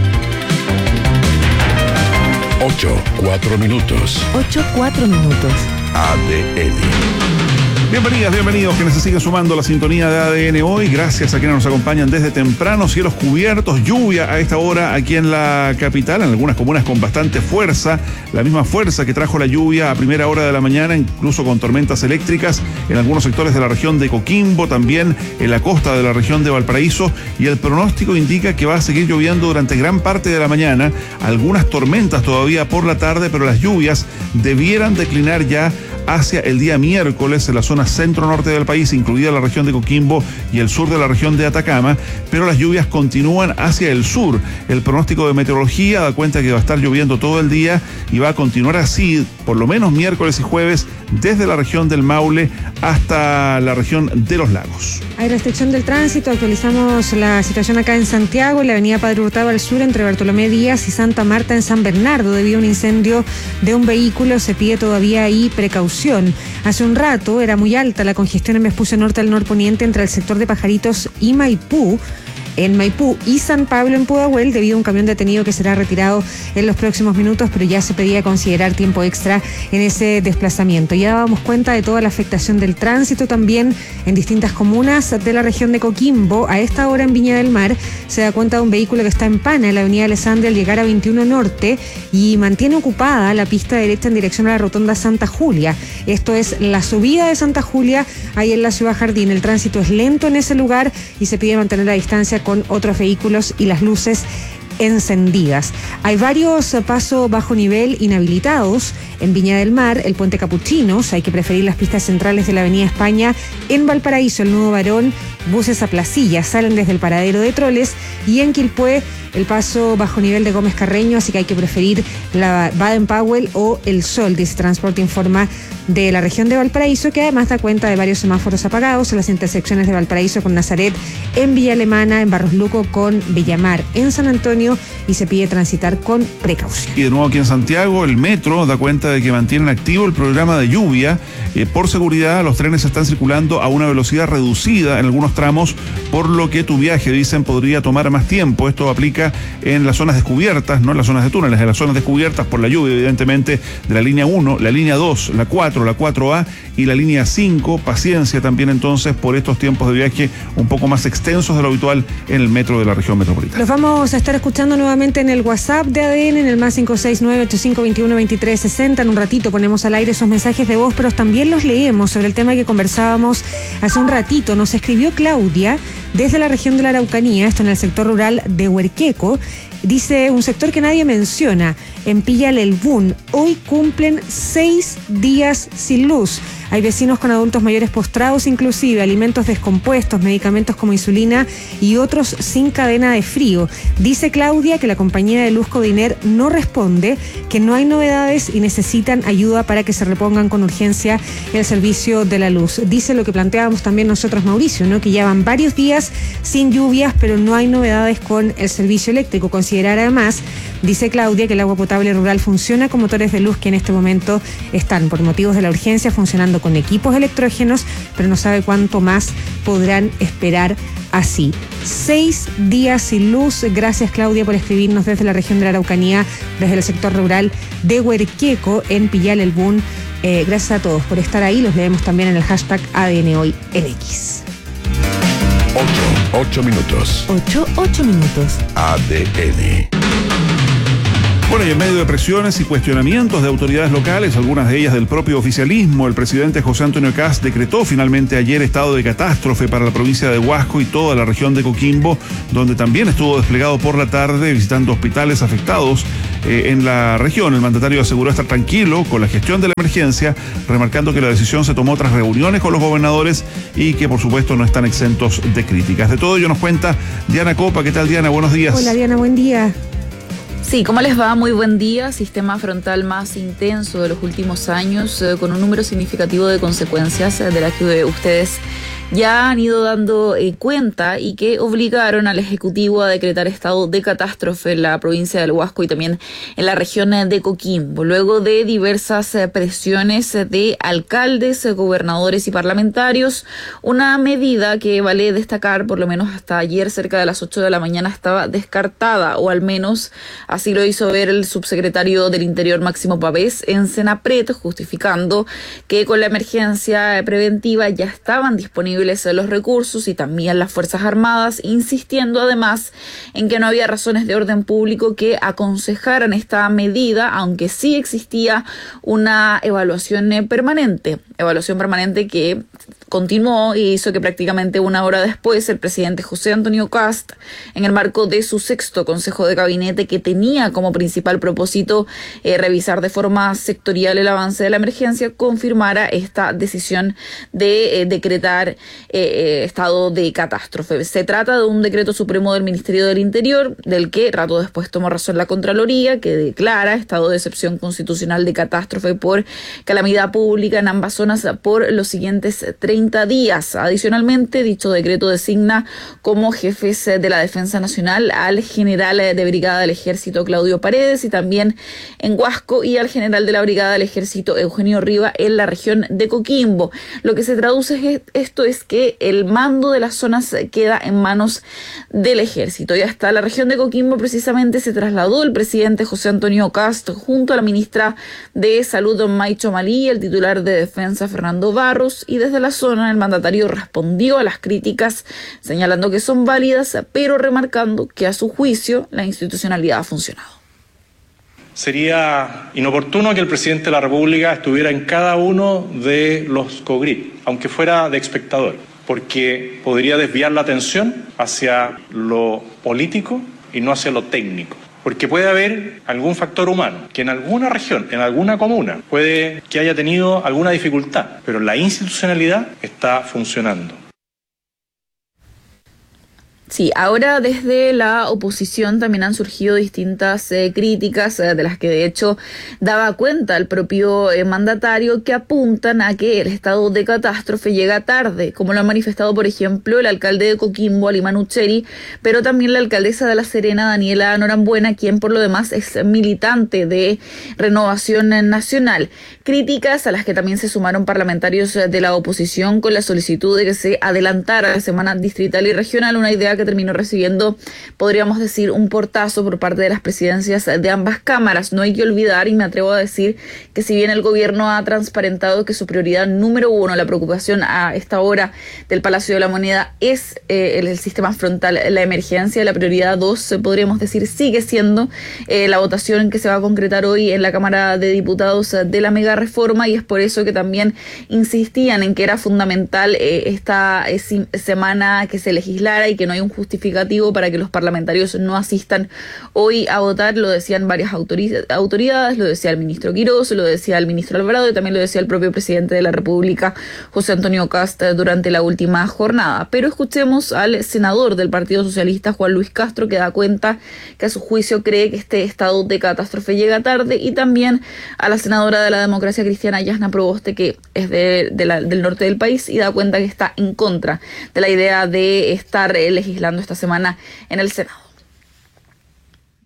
8:04 minutos. 8:04 minutos. ADN. Bienvenidos quienes se siguen sumando a la sintonía de ADN hoy. Gracias a quienes nos acompañan desde temprano. Cielos cubiertos, lluvia a esta hora aquí en la capital, en algunas comunas con bastante fuerza, la misma fuerza que trajo la lluvia a primera hora de la mañana, incluso con tormentas eléctricas en algunos sectores de la región de Coquimbo, también en la costa de la región de Valparaíso, y el pronóstico indica que va a seguir lloviendo durante gran parte de la mañana, algunas tormentas todavía por la tarde, pero las lluvias debieran declinar ya hacia el día miércoles en la zona centro-norte del país, incluida la región de Coquimbo y el sur de la región de Atacama, pero las lluvias continúan hacia el sur. El pronóstico de meteorología da cuenta que va a estar lloviendo todo el día y va a continuar así, por lo menos miércoles y jueves, desde la región del Maule hasta la región de los Lagos. Hay restricción del tránsito. Actualizamos la situación acá en Santiago, en la avenida Padre Hurtado al sur, entre Bartolomé Díaz y Santa Marta en San Bernardo, debido a un incendio de un vehículo. Se pide todavía ahí precaución. Hace un rato era muy alta la congestión en Vespucio Norte al norponiente entre el sector de Pajaritos y Maipú, en Maipú y San Pablo en Pudahuel, debido a un camión detenido que será retirado en los próximos minutos, pero ya se pedía considerar tiempo extra en ese desplazamiento. Ya dábamos cuenta de toda la afectación del tránsito también en distintas comunas de la región de Coquimbo. A esta hora en Viña del Mar se da cuenta de un vehículo que está en pana en la avenida Alessandria al llegar a 21 Norte y mantiene ocupada la pista derecha en dirección a la rotonda Santa Julia. Esto es la subida de Santa Julia ahí en la Ciudad Jardín. El tránsito es lento en ese lugar y se pide mantener la distancia con otros vehículos y las luces encendidas. Hay varios pasos bajo nivel inhabilitados en Viña del Mar, el puente Capuchinos. Hay que preferir las pistas centrales de la avenida España. En Valparaíso, el nudo Barón, buses a Placilla salen desde el paradero de Troles, y en Quilpué el paso bajo nivel de Gómez Carreño, así que hay que preferir la Baden-Powell o el Sol, dice Transporte Informa de la región de Valparaíso, que además da cuenta de varios semáforos apagados en las intersecciones de Valparaíso con Nazaret, en Villa Alemana, en Barros Luco con Villamar, en San Antonio, y se pide transitar con precaución. Y de nuevo aquí en Santiago, el metro da cuenta de que mantienen activo el programa de lluvia. Por seguridad, los trenes están circulando a una velocidad reducida en algunos tramos, por lo que tu viaje, dicen, podría tomar más tiempo. Esto aplica en las zonas descubiertas, no en las zonas de túneles, en las zonas descubiertas por la lluvia, evidentemente, de la línea 1, la línea 2, la 4, la 4A y la línea 5. Paciencia también entonces por estos tiempos de viaje un poco más extensos de lo habitual en el metro de la región metropolitana. Los vamos a estar escuchando nuevamente en el WhatsApp de ADN, en el más 569-8521-2360. En un ratito ponemos al aire esos mensajes de voz, pero también los leemos sobre el tema que conversábamos hace un ratito. Nos escribió Claudia desde la región de la Araucanía, esto en el sector rural de Huerqueco. Dice, un sector que nadie menciona, en Pilla Lelbún, hoy cumplen 6 días sin luz. Hay vecinos con adultos mayores postrados, inclusive alimentos descompuestos, medicamentos como insulina y otros sin cadena de frío. Dice Claudia que la compañía de luz Codiner no responde, que no hay novedades y necesitan ayuda para que se repongan con urgencia el servicio de la luz. Dice lo que planteábamos también nosotros, Mauricio, ¿no? Que ya van varios días sin lluvias, pero no hay novedades con el servicio eléctrico. Considera considerar además, dice Claudia, que el agua potable rural funciona con motores de luz que en este momento están, por motivos de la urgencia, funcionando con equipos electrógenos, pero no sabe cuánto más podrán esperar así. 6 días sin luz. Gracias, Claudia, por escribirnos desde la región de la Araucanía, desde el sector rural de Huerqueco, en Pillal El Bun. Gracias a todos por estar ahí. Los leemos también en el hashtag ADN Hoy en X. 8 minutos. 8 minutos. ADN. Bueno, y en medio de presiones y cuestionamientos de autoridades locales, algunas de ellas del propio oficialismo, el presidente José Antonio Kast decretó finalmente ayer estado de catástrofe para la provincia de Huasco y toda la región de Coquimbo, donde también estuvo desplegado por la tarde visitando hospitales afectados en la región. El mandatario aseguró estar tranquilo con la gestión de la emergencia, remarcando que la decisión se tomó tras reuniones con los gobernadores y que por supuesto no están exentos de críticas. De todo ello nos cuenta Diana Copa. ¿Qué tal, Diana? Buenos días. Hola, Diana, buen día. Sí, ¿cómo les va? Muy buen día. Sistema frontal más intenso de los últimos años, con un número significativo de consecuencias de las que ustedes ya han ido dando cuenta y que obligaron al Ejecutivo a decretar estado de catástrofe en la provincia del Huasco y también en la región de Coquimbo, luego de diversas presiones de alcaldes, gobernadores y parlamentarios. Una medida que vale destacar, por lo menos hasta ayer cerca de las 8 de la mañana estaba descartada, o al menos así lo hizo ver el subsecretario del Interior Máximo Pavés en Senapred, justificando que con la emergencia preventiva ya estaban disponibles los recursos y también las Fuerzas Armadas, insistiendo además en que no había razones de orden público que aconsejaran esta medida, aunque sí existía una evaluación permanente que continuó y hizo que prácticamente una hora después el presidente José Antonio Kast, en el marco de su 6º Consejo de Gabinete, que tenía como principal propósito revisar de forma sectorial el avance de la emergencia, confirmara esta decisión de decretar estado de catástrofe. Se trata de un decreto supremo del Ministerio del Interior, del que rato después tomó razón la Contraloría, que declara estado de excepción constitucional de catástrofe por calamidad pública en ambas zonas por los siguientes 30 días. Adicionalmente, dicho decreto designa como jefes de la Defensa Nacional al general de brigada del Ejército Claudio Paredes, y también en Huasco, y al general de la brigada del Ejército Eugenio Riva en la región de Coquimbo. Lo que se traduce esto es que el mando de las zonas queda en manos del Ejército. Y hasta la región de Coquimbo precisamente se trasladó el presidente José Antonio Kast junto a la ministra de Salud Maicho Malí y el titular de Defensa Fernando Barros, y desde la zona el mandatario respondió a las críticas señalando que son válidas, pero remarcando que a su juicio la institucionalidad ha funcionado. Sería inoportuno que el presidente de la República estuviera en cada uno de los COGRIP, aunque fuera de espectador, porque podría desviar la atención hacia lo político y no hacia lo técnico. Porque puede haber algún factor humano que en alguna región, en alguna comuna, puede que haya tenido alguna dificultad, pero la institucionalidad está funcionando. Sí, ahora desde la oposición también han surgido distintas críticas, de las que de hecho daba cuenta el propio mandatario, que apuntan a que el estado de catástrofe llega tarde, como lo ha manifestado, por ejemplo, el alcalde de Coquimbo, Alimán Ucheri, pero también la alcaldesa de La Serena, Daniela Norambuena, quien por lo demás es militante de Renovación Nacional. Críticas a las que también se sumaron parlamentarios de la oposición con la solicitud de que se adelantara la semana distrital y regional, una idea que terminó recibiendo, podríamos decir, un portazo por parte de las presidencias de ambas cámaras. No hay que olvidar, y me atrevo a decir, que si bien el gobierno ha transparentado que su prioridad número 1, la preocupación a esta hora del Palacio de la Moneda, es el sistema frontal, la emergencia, la prioridad 2, podríamos decir, sigue siendo la votación que se va a concretar hoy en la Cámara de Diputados de la mega reforma, y es por eso que también insistían en que era fundamental esta semana que se legislara y que no hay un justificativo para que los parlamentarios no asistan hoy a votar. Lo decían varias autoridades, lo decía el ministro Quirós, lo decía el ministro Alvarado y también lo decía el propio presidente de la República, José Antonio Kast, durante la última jornada. Pero escuchemos al senador del Partido Socialista, Juan Luis Castro, que da cuenta que a su juicio cree que este estado de catástrofe llega tarde, y también a la senadora de la Democracia Cristiana, Yasna Proboste, que es del norte del país, y da cuenta que está en contra de la idea de estar legislando esta semana en el Senado.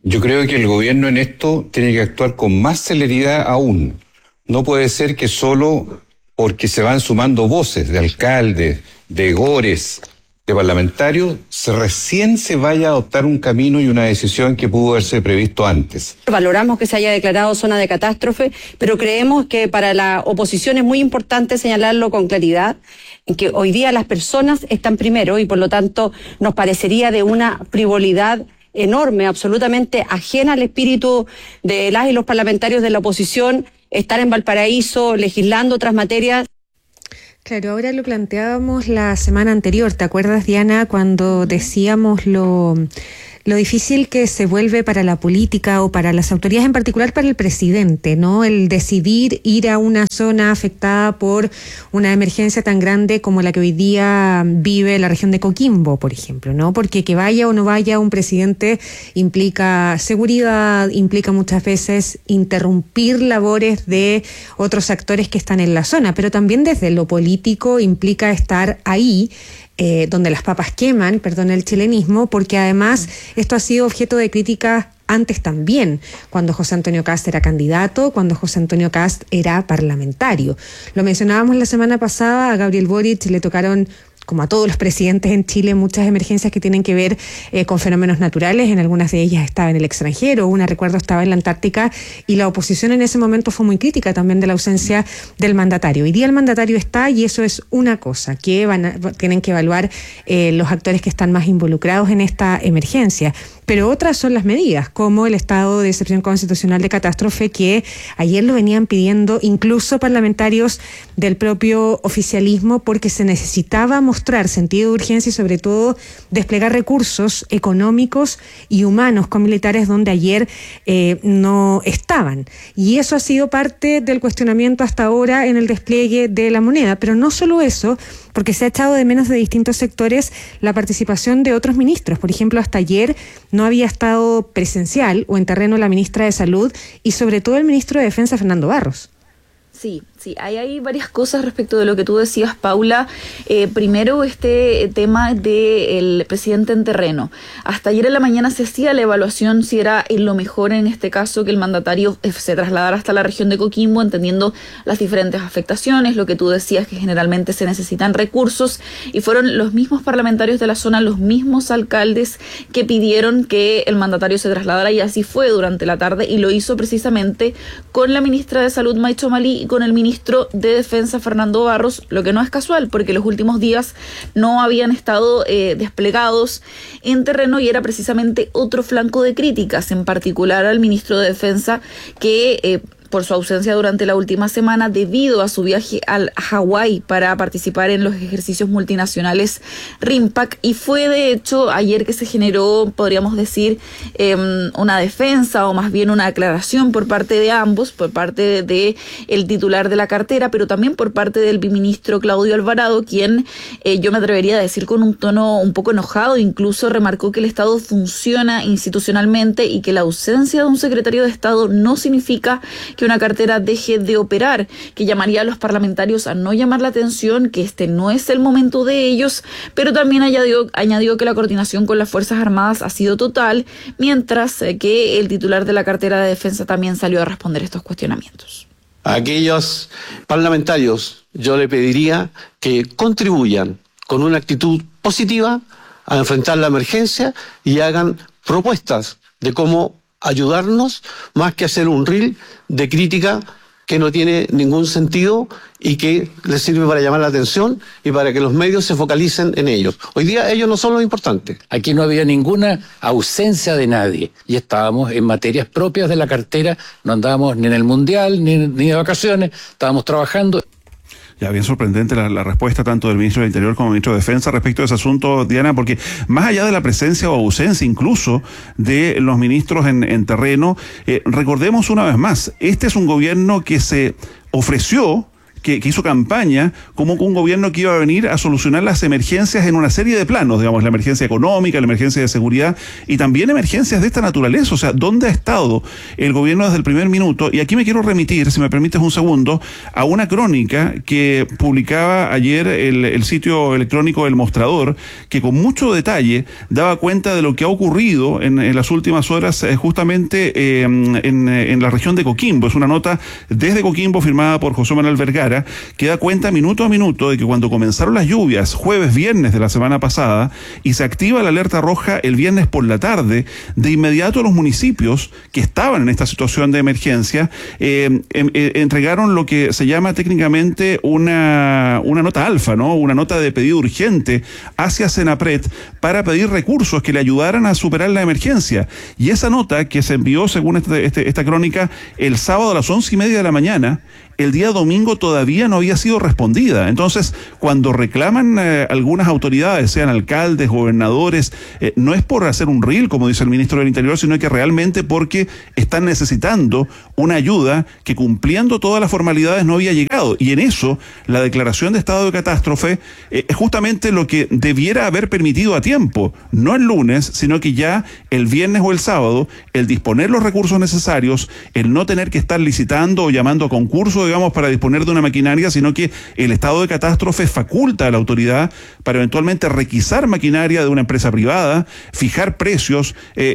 Yo creo que el gobierno en esto tiene que actuar con más celeridad aún. No puede ser que solo porque se van sumando voces de alcaldes, de gores, de parlamentarios, recién se vaya a adoptar un camino y una decisión que pudo haberse previsto antes. Valoramos que se haya declarado zona de catástrofe, pero creemos que para la oposición es muy importante señalarlo con claridad, en que hoy día las personas están primero y por lo tanto nos parecería de una frivolidad enorme, absolutamente ajena al espíritu de las y los parlamentarios de la oposición, estar en Valparaíso legislando otras materias. Claro, ahora lo planteábamos la semana anterior, ¿te acuerdas, Diana, cuando decíamos lo difícil que se vuelve para la política o para las autoridades, en particular para el presidente, ¿no? El decidir ir a una zona afectada por una emergencia tan grande como la que hoy día vive la región de Coquimbo, por ejemplo, ¿no? Porque que vaya o no vaya un presidente implica seguridad, implica muchas veces interrumpir labores de otros actores que están en la zona, pero también desde lo político implica estar ahí, donde las papas queman, perdón el chilenismo, porque además esto ha sido objeto de críticas antes también, cuando José Antonio Kast era candidato, cuando José Antonio Kast era parlamentario. Lo mencionábamos la semana pasada, a Gabriel Boric le tocaron, como a todos los presidentes en Chile, muchas emergencias que tienen que ver con fenómenos naturales. En algunas de ellas estaba en el extranjero, una, recuerdo, estaba en la Antártica, y la oposición en ese momento fue muy crítica también de la ausencia del mandatario. Hoy día el mandatario está, y eso es una cosa que tienen que evaluar los actores que están más involucrados en esta emergencia. Pero otras son las medidas, como el estado de excepción constitucional de catástrofe, que ayer lo venían pidiendo incluso parlamentarios del propio oficialismo, porque se necesitaba mostrar sentido de urgencia y sobre todo desplegar recursos económicos y humanos con militares donde ayer no estaban. Y eso ha sido parte del cuestionamiento hasta ahora en el despliegue de la moneda. Pero no solo eso, porque se ha echado de menos de distintos sectores la participación de otros ministros. Por ejemplo, hasta ayer no había estado presencial o en terreno la ministra de Salud y sobre todo el ministro de Defensa, Fernando Barros. Sí, hay varias cosas respecto de lo que tú decías, Paula. Primero, este tema del presidente en terreno. Hasta ayer en la mañana se hacía la evaluación si era lo mejor en este caso que el mandatario se trasladara hasta la región de Coquimbo, entendiendo las diferentes afectaciones, lo que tú decías, que generalmente se necesitan recursos, y fueron los mismos parlamentarios de la zona, los mismos alcaldes que pidieron que el mandatario se trasladara, y así fue durante la tarde, y lo hizo precisamente con la ministra de Salud, Maicho Malí, y con el ministro de Defensa, Fernando Barros, lo que no es casual, porque los últimos días no habían estado desplegados en terreno, y era precisamente otro flanco de críticas, en particular al ministro de Defensa, que por su ausencia durante la última semana debido a su viaje a Hawái para participar en los ejercicios multinacionales RIMPAC, y fue de hecho ayer que se generó, podríamos decir, una defensa o más bien una aclaración por parte de ambos, por parte de el titular de la cartera, pero también por parte del biministro Claudio Alvarado, quien yo me atrevería a decir con un tono un poco enojado, incluso remarcó que el Estado funciona institucionalmente y que la ausencia de un secretario de Estado no significa que una cartera deje de operar, que llamaría a los parlamentarios a no llamar la atención, que este no es el momento de ellos, pero también añadió que la coordinación con las Fuerzas Armadas ha sido total, mientras que el titular de la cartera de Defensa también salió a responder estos cuestionamientos. A aquellos parlamentarios yo le pediría que contribuyan con una actitud positiva a enfrentar la emergencia y hagan propuestas de cómo ayudarnos, más que hacer un reel de crítica que no tiene ningún sentido y que les sirve para llamar la atención y para que los medios se focalicen en ellos. Hoy día ellos no son lo importante. Aquí no había ninguna ausencia de nadie y estábamos en materias propias de la cartera, no andábamos ni en el Mundial ni de vacaciones, estábamos trabajando. Ya, bien sorprendente la respuesta tanto del ministro del Interior como del ministro de Defensa respecto a ese asunto, Diana, porque más allá de la presencia o ausencia incluso de los ministros en terreno, recordemos una vez más, este es un gobierno que se ofreció que hizo campaña como un gobierno que iba a venir a solucionar las emergencias en una serie de planos, digamos, la emergencia económica, la emergencia de seguridad y también emergencias de esta naturaleza. O sea, ¿dónde ha estado el gobierno desde el primer minuto? Y aquí me quiero remitir, si me permites un segundo, a una crónica que publicaba ayer el sitio electrónico El Mostrador, que con mucho detalle daba cuenta de lo que ha ocurrido en las últimas horas justamente en la región de Coquimbo. Es una nota desde Coquimbo firmada por José Manuel Vergara, que da cuenta minuto a minuto de que cuando comenzaron las lluvias, jueves, viernes de la semana pasada, y se activa la alerta roja el viernes por la tarde, de inmediato los municipios que estaban en esta situación de emergencia entregaron lo que se llama técnicamente una nota alfa, ¿no? Una nota de pedido urgente hacia Senapred para pedir recursos que le ayudaran a superar la emergencia. Y esa nota que se envió, según esta crónica, el sábado a las 11:30 de la mañana, el día domingo todavía no había sido respondida. Entonces, cuando reclaman algunas autoridades, sean alcaldes, gobernadores, no es por hacer un reel, como dice el ministro del Interior, sino que realmente porque están necesitando una ayuda que, cumpliendo todas las formalidades, no había llegado. Y en eso, la declaración de estado de catástrofe es justamente lo que debiera haber permitido a tiempo, no el lunes, sino que ya el viernes o el sábado, el disponer los recursos necesarios, el no tener que estar licitando o llamando a concurso, digamos, para disponer de una maquinaria, sino que el estado de catástrofe faculta a la autoridad para eventualmente requisar maquinaria de una empresa privada, fijar precios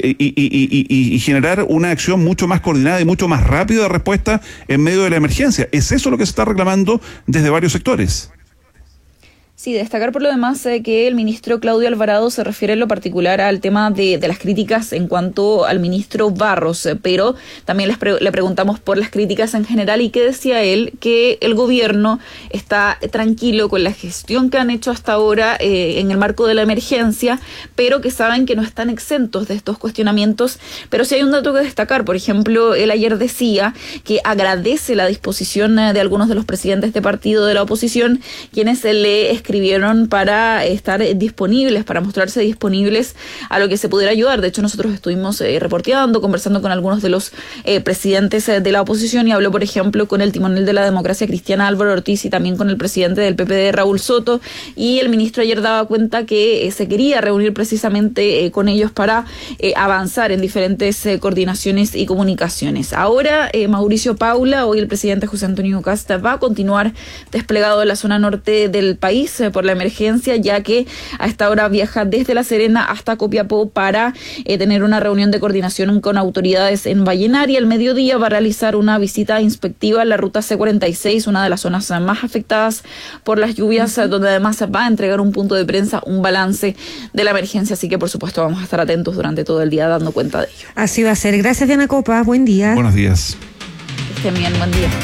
y generar una acción mucho más coordinada y mucho más rápida de respuesta en medio de la emergencia. Es eso lo que se está reclamando desde varios sectores. Sí, destacar por lo demás que el ministro Claudio Alvarado se refiere en lo particular al tema de las críticas en cuanto al ministro Barros, pero también le preguntamos por las críticas en general y que decía él que el gobierno está tranquilo con la gestión que han hecho hasta ahora en el marco de la emergencia, pero que saben que no están exentos de estos cuestionamientos. Pero sí hay un dato que destacar. Por ejemplo, él ayer decía que agradece la disposición de algunos de los presidentes de partido de la oposición, quienes le escribieron para estar disponibles, para mostrarse disponibles a lo que se pudiera ayudar. De hecho, nosotros estuvimos reporteando, conversando con algunos de los presidentes de la oposición, y habló, por ejemplo, con el timonel de la democracia cristiana, Álvaro Ortiz, y también con el presidente del PPD, Raúl Soto, y el ministro ayer daba cuenta que se quería reunir precisamente con ellos para avanzar en diferentes coordinaciones y comunicaciones. Ahora, Mauricio Paula, hoy el presidente José Antonio Kast va a continuar desplegado en la zona norte del país por la emergencia, ya que a esta hora viaja desde La Serena hasta Copiapó para tener una reunión de coordinación con autoridades en Vallenar, y al mediodía va a realizar una visita inspectiva en la ruta C46, una de las zonas más afectadas por las lluvias, donde además va a entregar un punto de prensa, un balance de la emergencia. Así que, por supuesto, vamos a estar atentos durante todo el día dando cuenta de ello. Así va a ser. Gracias, Diana Copa. Buen día. Buenos días. Que estén bien. Buen día.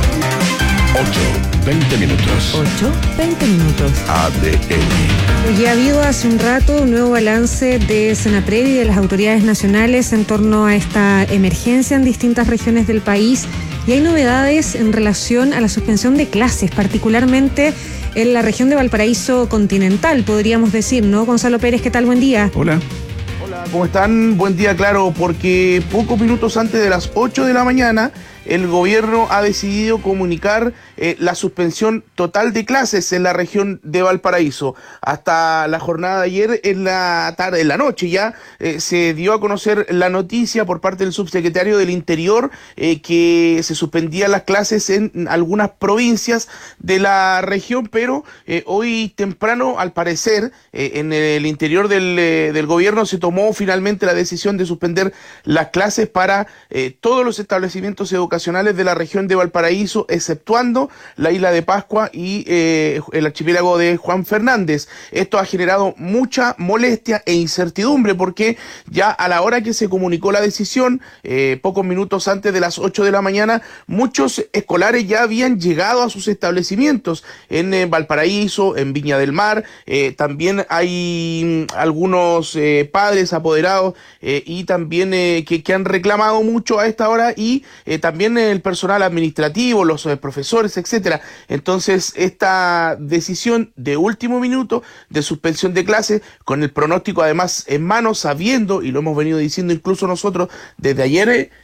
8:20 minutos. 8:20 minutos. ADN. Ya ha habido hace un rato un nuevo balance de Senapred y de las autoridades nacionales en torno a esta emergencia en distintas regiones del país, y hay novedades en relación a la suspensión de clases, particularmente en la región de Valparaíso continental, podríamos decir, ¿no? Gonzalo Pérez, ¿qué tal? Buen día. Hola. ¿Cómo están? Buen día, claro, porque pocos minutos antes de las 8 de la mañana el gobierno ha decidido comunicar la suspensión total de clases en la región de Valparaíso. Hasta la jornada de ayer, en la tarde, en la noche ya, se dio a conocer la noticia por parte del subsecretario del Interior que se suspendían las clases en algunas provincias de la región, pero hoy temprano, al parecer, en el interior del gobierno se tomó finalmente la decisión de suspender las clases para todos los establecimientos educacionales de la región de Valparaíso, exceptuando la isla de Pascua y el archipiélago de Juan Fernández. Esto ha generado mucha molestia e incertidumbre, porque ya a la hora que se comunicó la decisión, pocos minutos antes de las 8 de la mañana, muchos escolares ya habían llegado a sus establecimientos en Valparaíso, en Viña del Mar. También hay algunos padres apoderados y también que han reclamado mucho a esta hora, y también el personal administrativo, los profesores, etcétera. Entonces, esta decisión de último minuto de suspensión de clases, con el pronóstico además en mano, sabiendo, y lo hemos venido diciendo incluso nosotros desde ayer,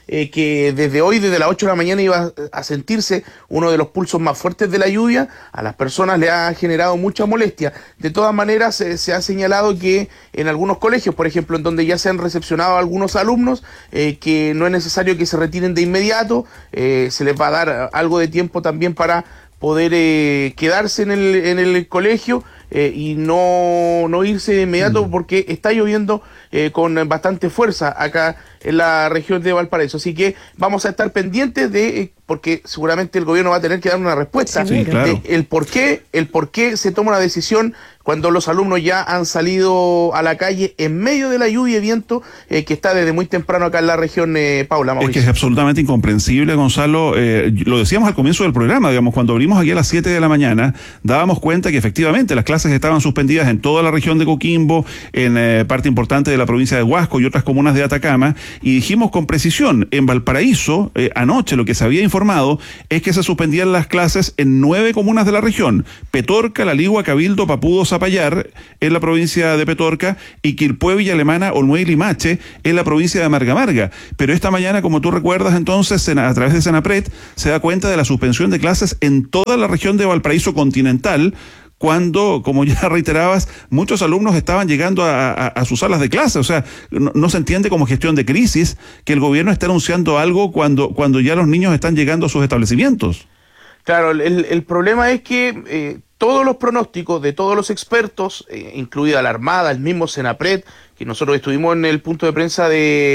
que desde hoy, desde las 8 de la mañana, iba a sentirse uno de los pulsos más fuertes de la lluvia. A las personas le ha generado mucha molestia. De todas maneras, se ha señalado que en algunos colegios, por ejemplo, en donde ya se han recepcionado algunos alumnos, que no es necesario que se retiren de inmediato, se les va a dar algo de tiempo también para poder quedarse en el colegio y no irse de inmediato porque está lloviendo con bastante fuerza acá en la región de Valparaíso. Así que vamos a estar pendientes porque seguramente el gobierno va a tener que dar una respuesta de el por qué se toma una decisión cuando los alumnos ya han salido a la calle en medio de la lluvia y viento que está desde muy temprano acá en la región, Paula, Mauricio. Es que es absolutamente incomprensible, Gonzalo. Lo decíamos al comienzo del programa, digamos, cuando abrimos aquí a las 7 de la mañana, dábamos cuenta que efectivamente las clases estaban suspendidas en toda la región de Coquimbo, en parte importante de la provincia de Huasco y otras comunas de Atacama, y dijimos con precisión, en Valparaíso, anoche lo que se había informado es que se suspendían las clases en 9 comunas de la región: Petorca, La Ligua, Cabildo, Papudo, Zapallar, en la provincia de Petorca, y Quilpué, Villa Alemana, Olmué y Limache, en la provincia de Marga Marga. Pero esta mañana, como tú recuerdas, entonces, a través de Senapred, se da cuenta de la suspensión de clases en toda la región de Valparaíso continental, cuando, como ya reiterabas, muchos alumnos estaban llegando a sus salas de clase. O sea, no se entiende como gestión de crisis que el gobierno esté anunciando algo cuando ya los niños están llegando a sus establecimientos. Claro, el problema es que todos los pronósticos de todos los expertos, incluida la Armada, el mismo Senapred, que nosotros estuvimos en el punto de prensa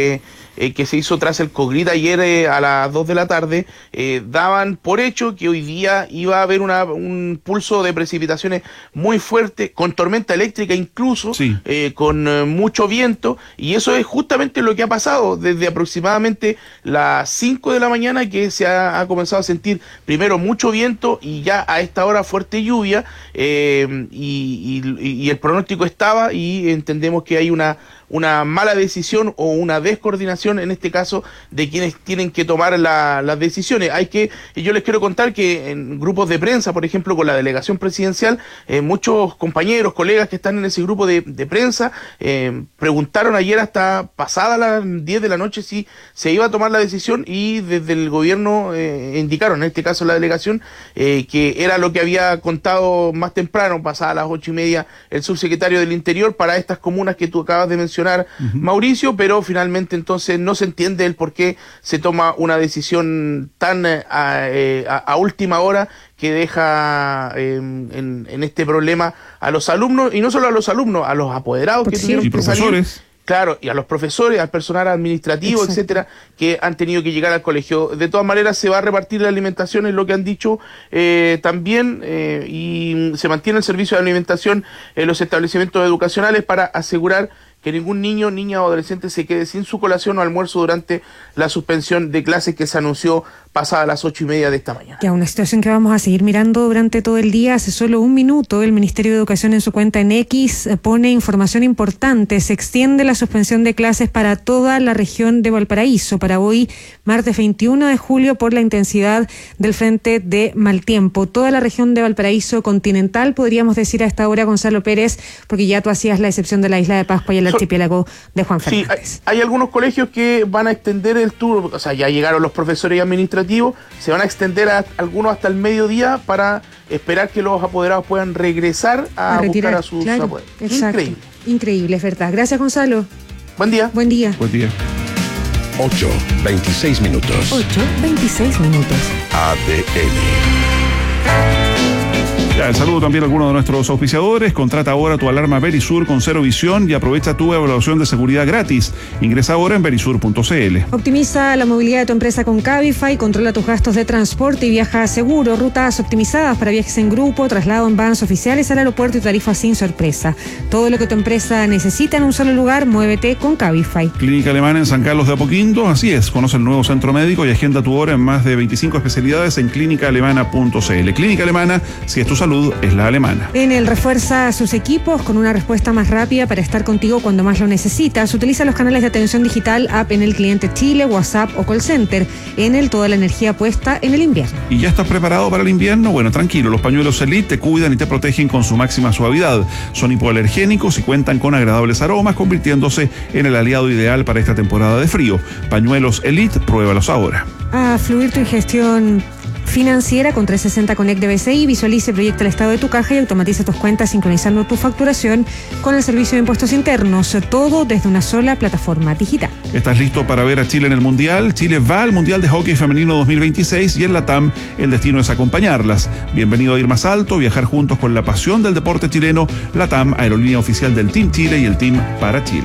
que se hizo tras el COGRIT ayer a las 2 de la tarde, daban por hecho que hoy día iba a haber un pulso de precipitaciones muy fuerte, con tormenta eléctrica incluso, con mucho viento, y eso es justamente lo que ha pasado desde aproximadamente las 5 de la mañana, que se ha comenzado a sentir primero mucho viento y ya a esta hora fuerte lluvia, y el pronóstico estaba, y entendemos que hay una mala decisión o una descoordinación, en este caso, de quienes tienen que tomar las decisiones. Yo les quiero contar que en grupos de prensa, por ejemplo, con la delegación presidencial, muchos compañeros, colegas que están en ese grupo de prensa, preguntaron ayer hasta pasada las 10 de la noche si se iba a tomar la decisión, y desde el gobierno indicaron, en este caso la delegación, que era lo que había contado más temprano, pasada las 8:30, el subsecretario del Interior para estas comunas que tú acabas de mencionar, Mauricio, pero finalmente entonces no se entiende el por qué se toma una decisión tan a última hora, que deja en este problema a los alumnos, y no solo a los alumnos, a los apoderados que tuvieron que salir. Claro, y a los profesores, al personal administrativo, etcétera, que han tenido que llegar al colegio. De todas maneras, se va a repartir la alimentación, es lo que han dicho también, y se mantiene el servicio de alimentación en los establecimientos educacionales para asegurar que ningún niño, niña o adolescente se quede sin su colación o almuerzo durante la suspensión de clases que se anunció pasada las 8:30 de esta mañana. Ya, una situación que vamos a seguir mirando durante todo el día. Hace solo un minuto, el Ministerio de Educación en su cuenta en X pone información importante. Se extiende la suspensión de clases para toda la región de Valparaíso para hoy, martes 21 de julio, por la intensidad del frente de mal tiempo. Toda la región de Valparaíso continental, podríamos decir a esta hora, Gonzalo Pérez, porque ya tú hacías la excepción de la isla de Pascua y el archipiélago de Juan Fernández. Sí, hay algunos colegios que van a extender el tour, o sea, ya llegaron los profesores y administrativos, se van a extender algunos hasta el mediodía para esperar que los apoderados puedan regresar a buscar a sus apoderados. Exacto. Increíble, es verdad. Gracias, Gonzalo. Buen día. Buen día. Buen día. 8:26 minutos. 8:26 minutos. ADN. Ya, el saludo también a algunos de nuestros auspiciadores. Contrata ahora tu alarma Verisur con cero visión y aprovecha tu evaluación de seguridad gratis. Ingresa ahora en verisur.cl. Optimiza la movilidad de tu empresa con Cabify, controla tus gastos de transporte y viaja seguro. Rutas optimizadas para viajes en grupo, traslado en vans oficiales al aeropuerto y tarifas sin sorpresa. Todo lo que tu empresa necesita en un solo lugar, muévete con Cabify. Clínica Alemana en San Carlos de Apoquindo, así es. Conoce el nuevo centro médico y agenda tu hora en más de 25 especialidades en clínicaalemana.cl. Clínica Alemana, si es tu salud, salud es la alemana. Enel refuerza sus equipos con una respuesta más rápida para estar contigo cuando más lo necesitas. Utiliza los canales de atención digital, app Enel Cliente Chile, WhatsApp o call center. Enel, toda la energía puesta en el invierno. ¿Y ya estás preparado para el invierno? Bueno, tranquilo, los pañuelos Elite te cuidan y te protegen con su máxima suavidad. Son hipoalergénicos y cuentan con agradables aromas, convirtiéndose en el aliado ideal para esta temporada de frío. Pañuelos Elite, pruébalos ahora. A fluir tu ingestión financiera con 360 Connect de BCI. Visualiza y proyecta el estado de tu caja y automatiza tus cuentas sincronizando tu facturación con el servicio de impuestos internos. Todo desde una sola plataforma digital. ¿Estás listo para ver a Chile en el Mundial? Chile va al Mundial de Hockey Femenino 2026 y en LATAM el destino es acompañarlas. Bienvenido a ir más alto, viajar juntos con la pasión del deporte chileno. LATAM, aerolínea oficial del Team Chile y el Team para Chile.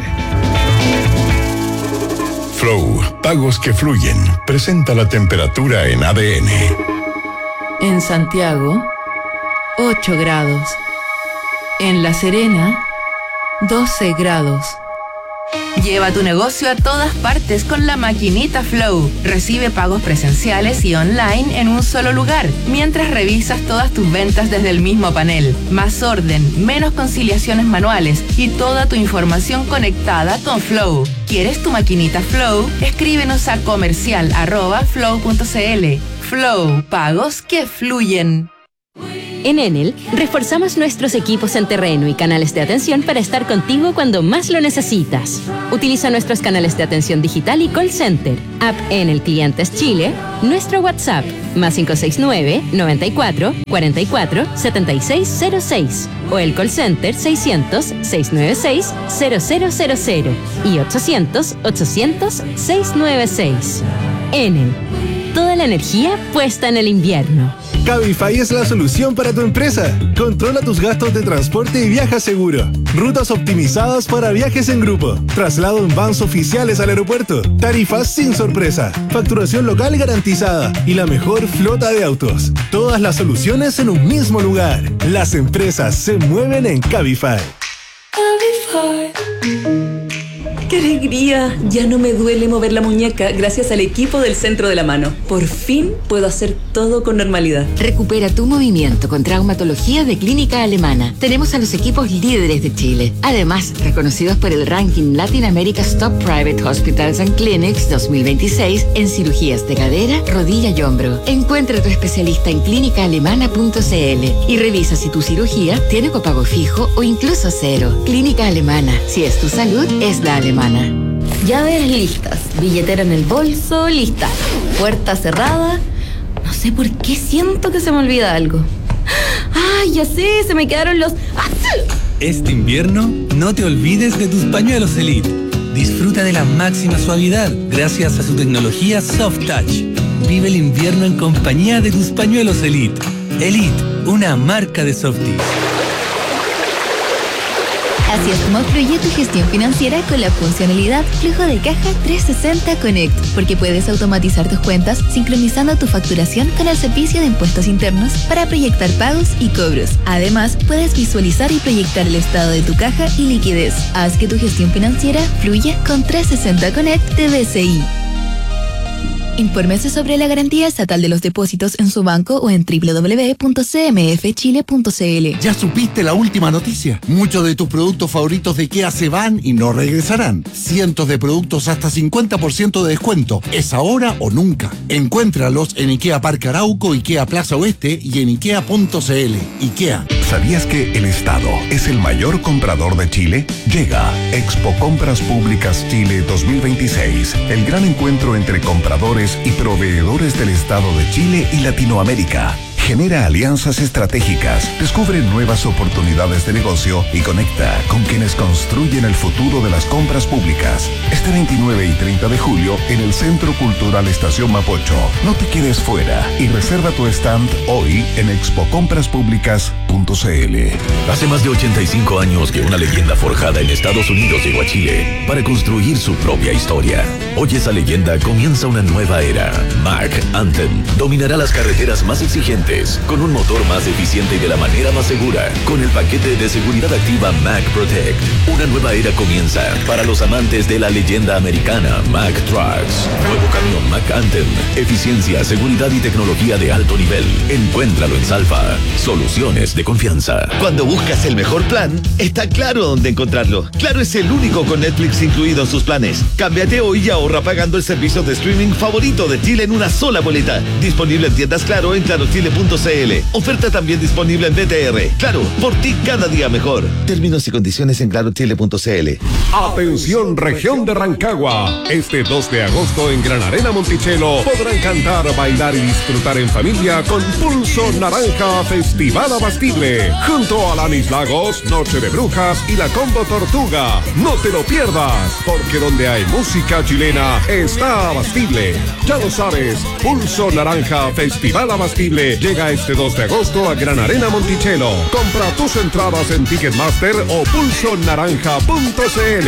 Flow, pagos que fluyen. Presenta la temperatura en ADN. En Santiago, 8 grados. En La Serena, 12 grados. Lleva tu negocio a todas partes con la maquinita Flow. Recibe pagos presenciales y online en un solo lugar, mientras revisas todas tus ventas desde el mismo panel. Más orden, menos conciliaciones manuales y toda tu información conectada con Flow. ¿Quieres tu maquinita Flow? Escríbenos a comercial@flow.cl. Flow, pagos que fluyen. En Enel, reforzamos nuestros equipos en terreno y canales de atención para estar contigo cuando más lo necesitas. Utiliza nuestros canales de atención digital y call center, app Enel Clientes Chile, nuestro WhatsApp, más 569-94-44-7606, o el call center 600-696-0000 y 800-800-696. Enel, toda la energía puesta en el invierno. Cabify es la solución para tu empresa. Controla tus gastos de transporte y viaja seguro. Rutas optimizadas para viajes en grupo. Traslado en vans oficiales al aeropuerto. Tarifas sin sorpresa. Facturación local garantizada. Y la mejor flota de autos. Todas las soluciones en un mismo lugar. Las empresas se mueven en Cabify. Cabify. ¡Qué alegría! Ya no me duele mover la muñeca gracias al equipo del Centro de la Mano. Por fin puedo hacer todo con normalidad. Recupera tu movimiento con traumatología de Clínica Alemana. Tenemos a los equipos líderes de Chile. Además, reconocidos por el ranking Latin America's Top Private Hospitals and Clinics 2026 en cirugías de cadera, rodilla y hombro. Encuentra a tu especialista en clínicaalemana.cl y revisa si tu cirugía tiene copago fijo o incluso cero. Clínica Alemana. Si es tu salud, es la alemana. Llaves listas, billetera en el bolso, lista. Puerta cerrada. No sé por qué siento que se me olvida algo. ¡Ay, ya sé! Se me quedaron los... Este invierno, no te olvides de tus pañuelos Elite. Disfruta de la máxima suavidad gracias a su tecnología Soft Touch. Vive el invierno en compañía de tus pañuelos Elite. Elite, una marca de Softie. Así es como fluye tu gestión financiera con la funcionalidad Flujo de Caja 360 Connect, porque puedes automatizar tus cuentas sincronizando tu facturación con el servicio de impuestos internos para proyectar pagos y cobros. Además, puedes visualizar y proyectar el estado de tu caja y liquidez. Haz que tu gestión financiera fluya con 360 Connect de BCI. Infórmese sobre la garantía estatal de los depósitos en su banco o en www.cmfchile.cl. ¿Ya supiste la última noticia? Muchos de tus productos favoritos de IKEA se van y no regresarán. Cientos de productos hasta 50% de descuento. ¿Es ahora o nunca? Encuéntralos en IKEA Parque Arauco, IKEA Plaza Oeste y en ikea.cl. IKEA. ¿Sabías que el Estado es el mayor comprador de Chile? Llega Expo Compras Públicas Chile 2026, el gran encuentro entre compradores y proveedores del Estado de Chile y Latinoamérica. Genera alianzas estratégicas, descubre nuevas oportunidades de negocio y conecta con quienes construyen el futuro de las compras públicas. Este 29 y 30 de julio en el Centro Cultural Estación Mapocho. No te quedes fuera y reserva tu stand hoy en expocompraspublicas.cl. Hace más de 85 años que una leyenda forjada en Estados Unidos llegó a Chile para construir su propia historia. Hoy esa leyenda comienza una nueva era. Mark Anthem dominará las carreteras más exigentes automóviles, con un motor más eficiente y de la manera más segura, con el paquete de seguridad activa Mack Protect. Una nueva era comienza para los amantes de la leyenda americana Mack Trucks. Nuevo camión Mack Anthem, eficiencia, seguridad y tecnología de alto nivel. Encuéntralo en Salfa. Soluciones de confianza. Cuando buscas el mejor plan, está claro dónde encontrarlo. Claro es el único con Netflix incluido en sus planes. Cámbiate hoy y ahorra pagando el servicio de streaming favorito de Chile en una sola boleta. Disponible en tiendas Claro en clarochile.cl. Oferta también disponible en BTR. Claro, por ti cada día mejor. Términos y condiciones en clarochile.cl. Atención, región de Rancagua. Este 2 de agosto en Gran Arena Monticello podrán cantar, bailar y disfrutar en familia con Pulso Naranja Festival Abastible. Junto a Alanis Lagos, Noche de Brujas y la Combo Tortuga. No te lo pierdas, porque donde hay música chilena está Abastible. Ya lo sabes, Pulso Naranja Festival Abastible llega este 2 de agosto a Gran Arena Monticello. Compra tus entradas en Ticketmaster o pulsonaranja.cl.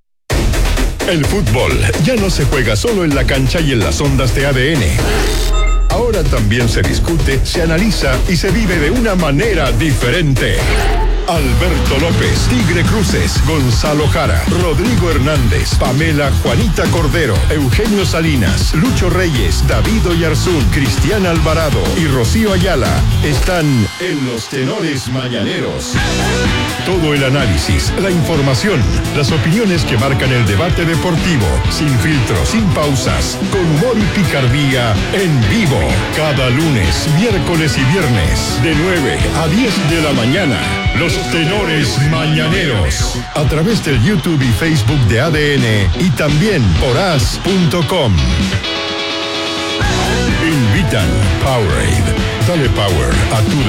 El fútbol ya no se juega solo en la cancha y en las ondas de ADN. Ahora también se discute, se analiza y se vive de una manera diferente. Alberto López, Tigre Cruces, Gonzalo Jara, Rodrigo Hernández, Pamela Juanita Cordero, Eugenio Salinas, Lucho Reyes, David Oyarzún, Cristian Alvarado y Rocío Ayala están en los Tenores Mañaneros. Todo el análisis, la información, las opiniones que marcan el debate deportivo, sin filtros, sin pausas, con humor y picardía, en vivo. Cada lunes, miércoles y viernes, de 9 a 10 de la mañana. Los Tenores Mañaneros, a través del YouTube y Facebook de ADN y también por as.com. Invitan Powerade. Dale power a tu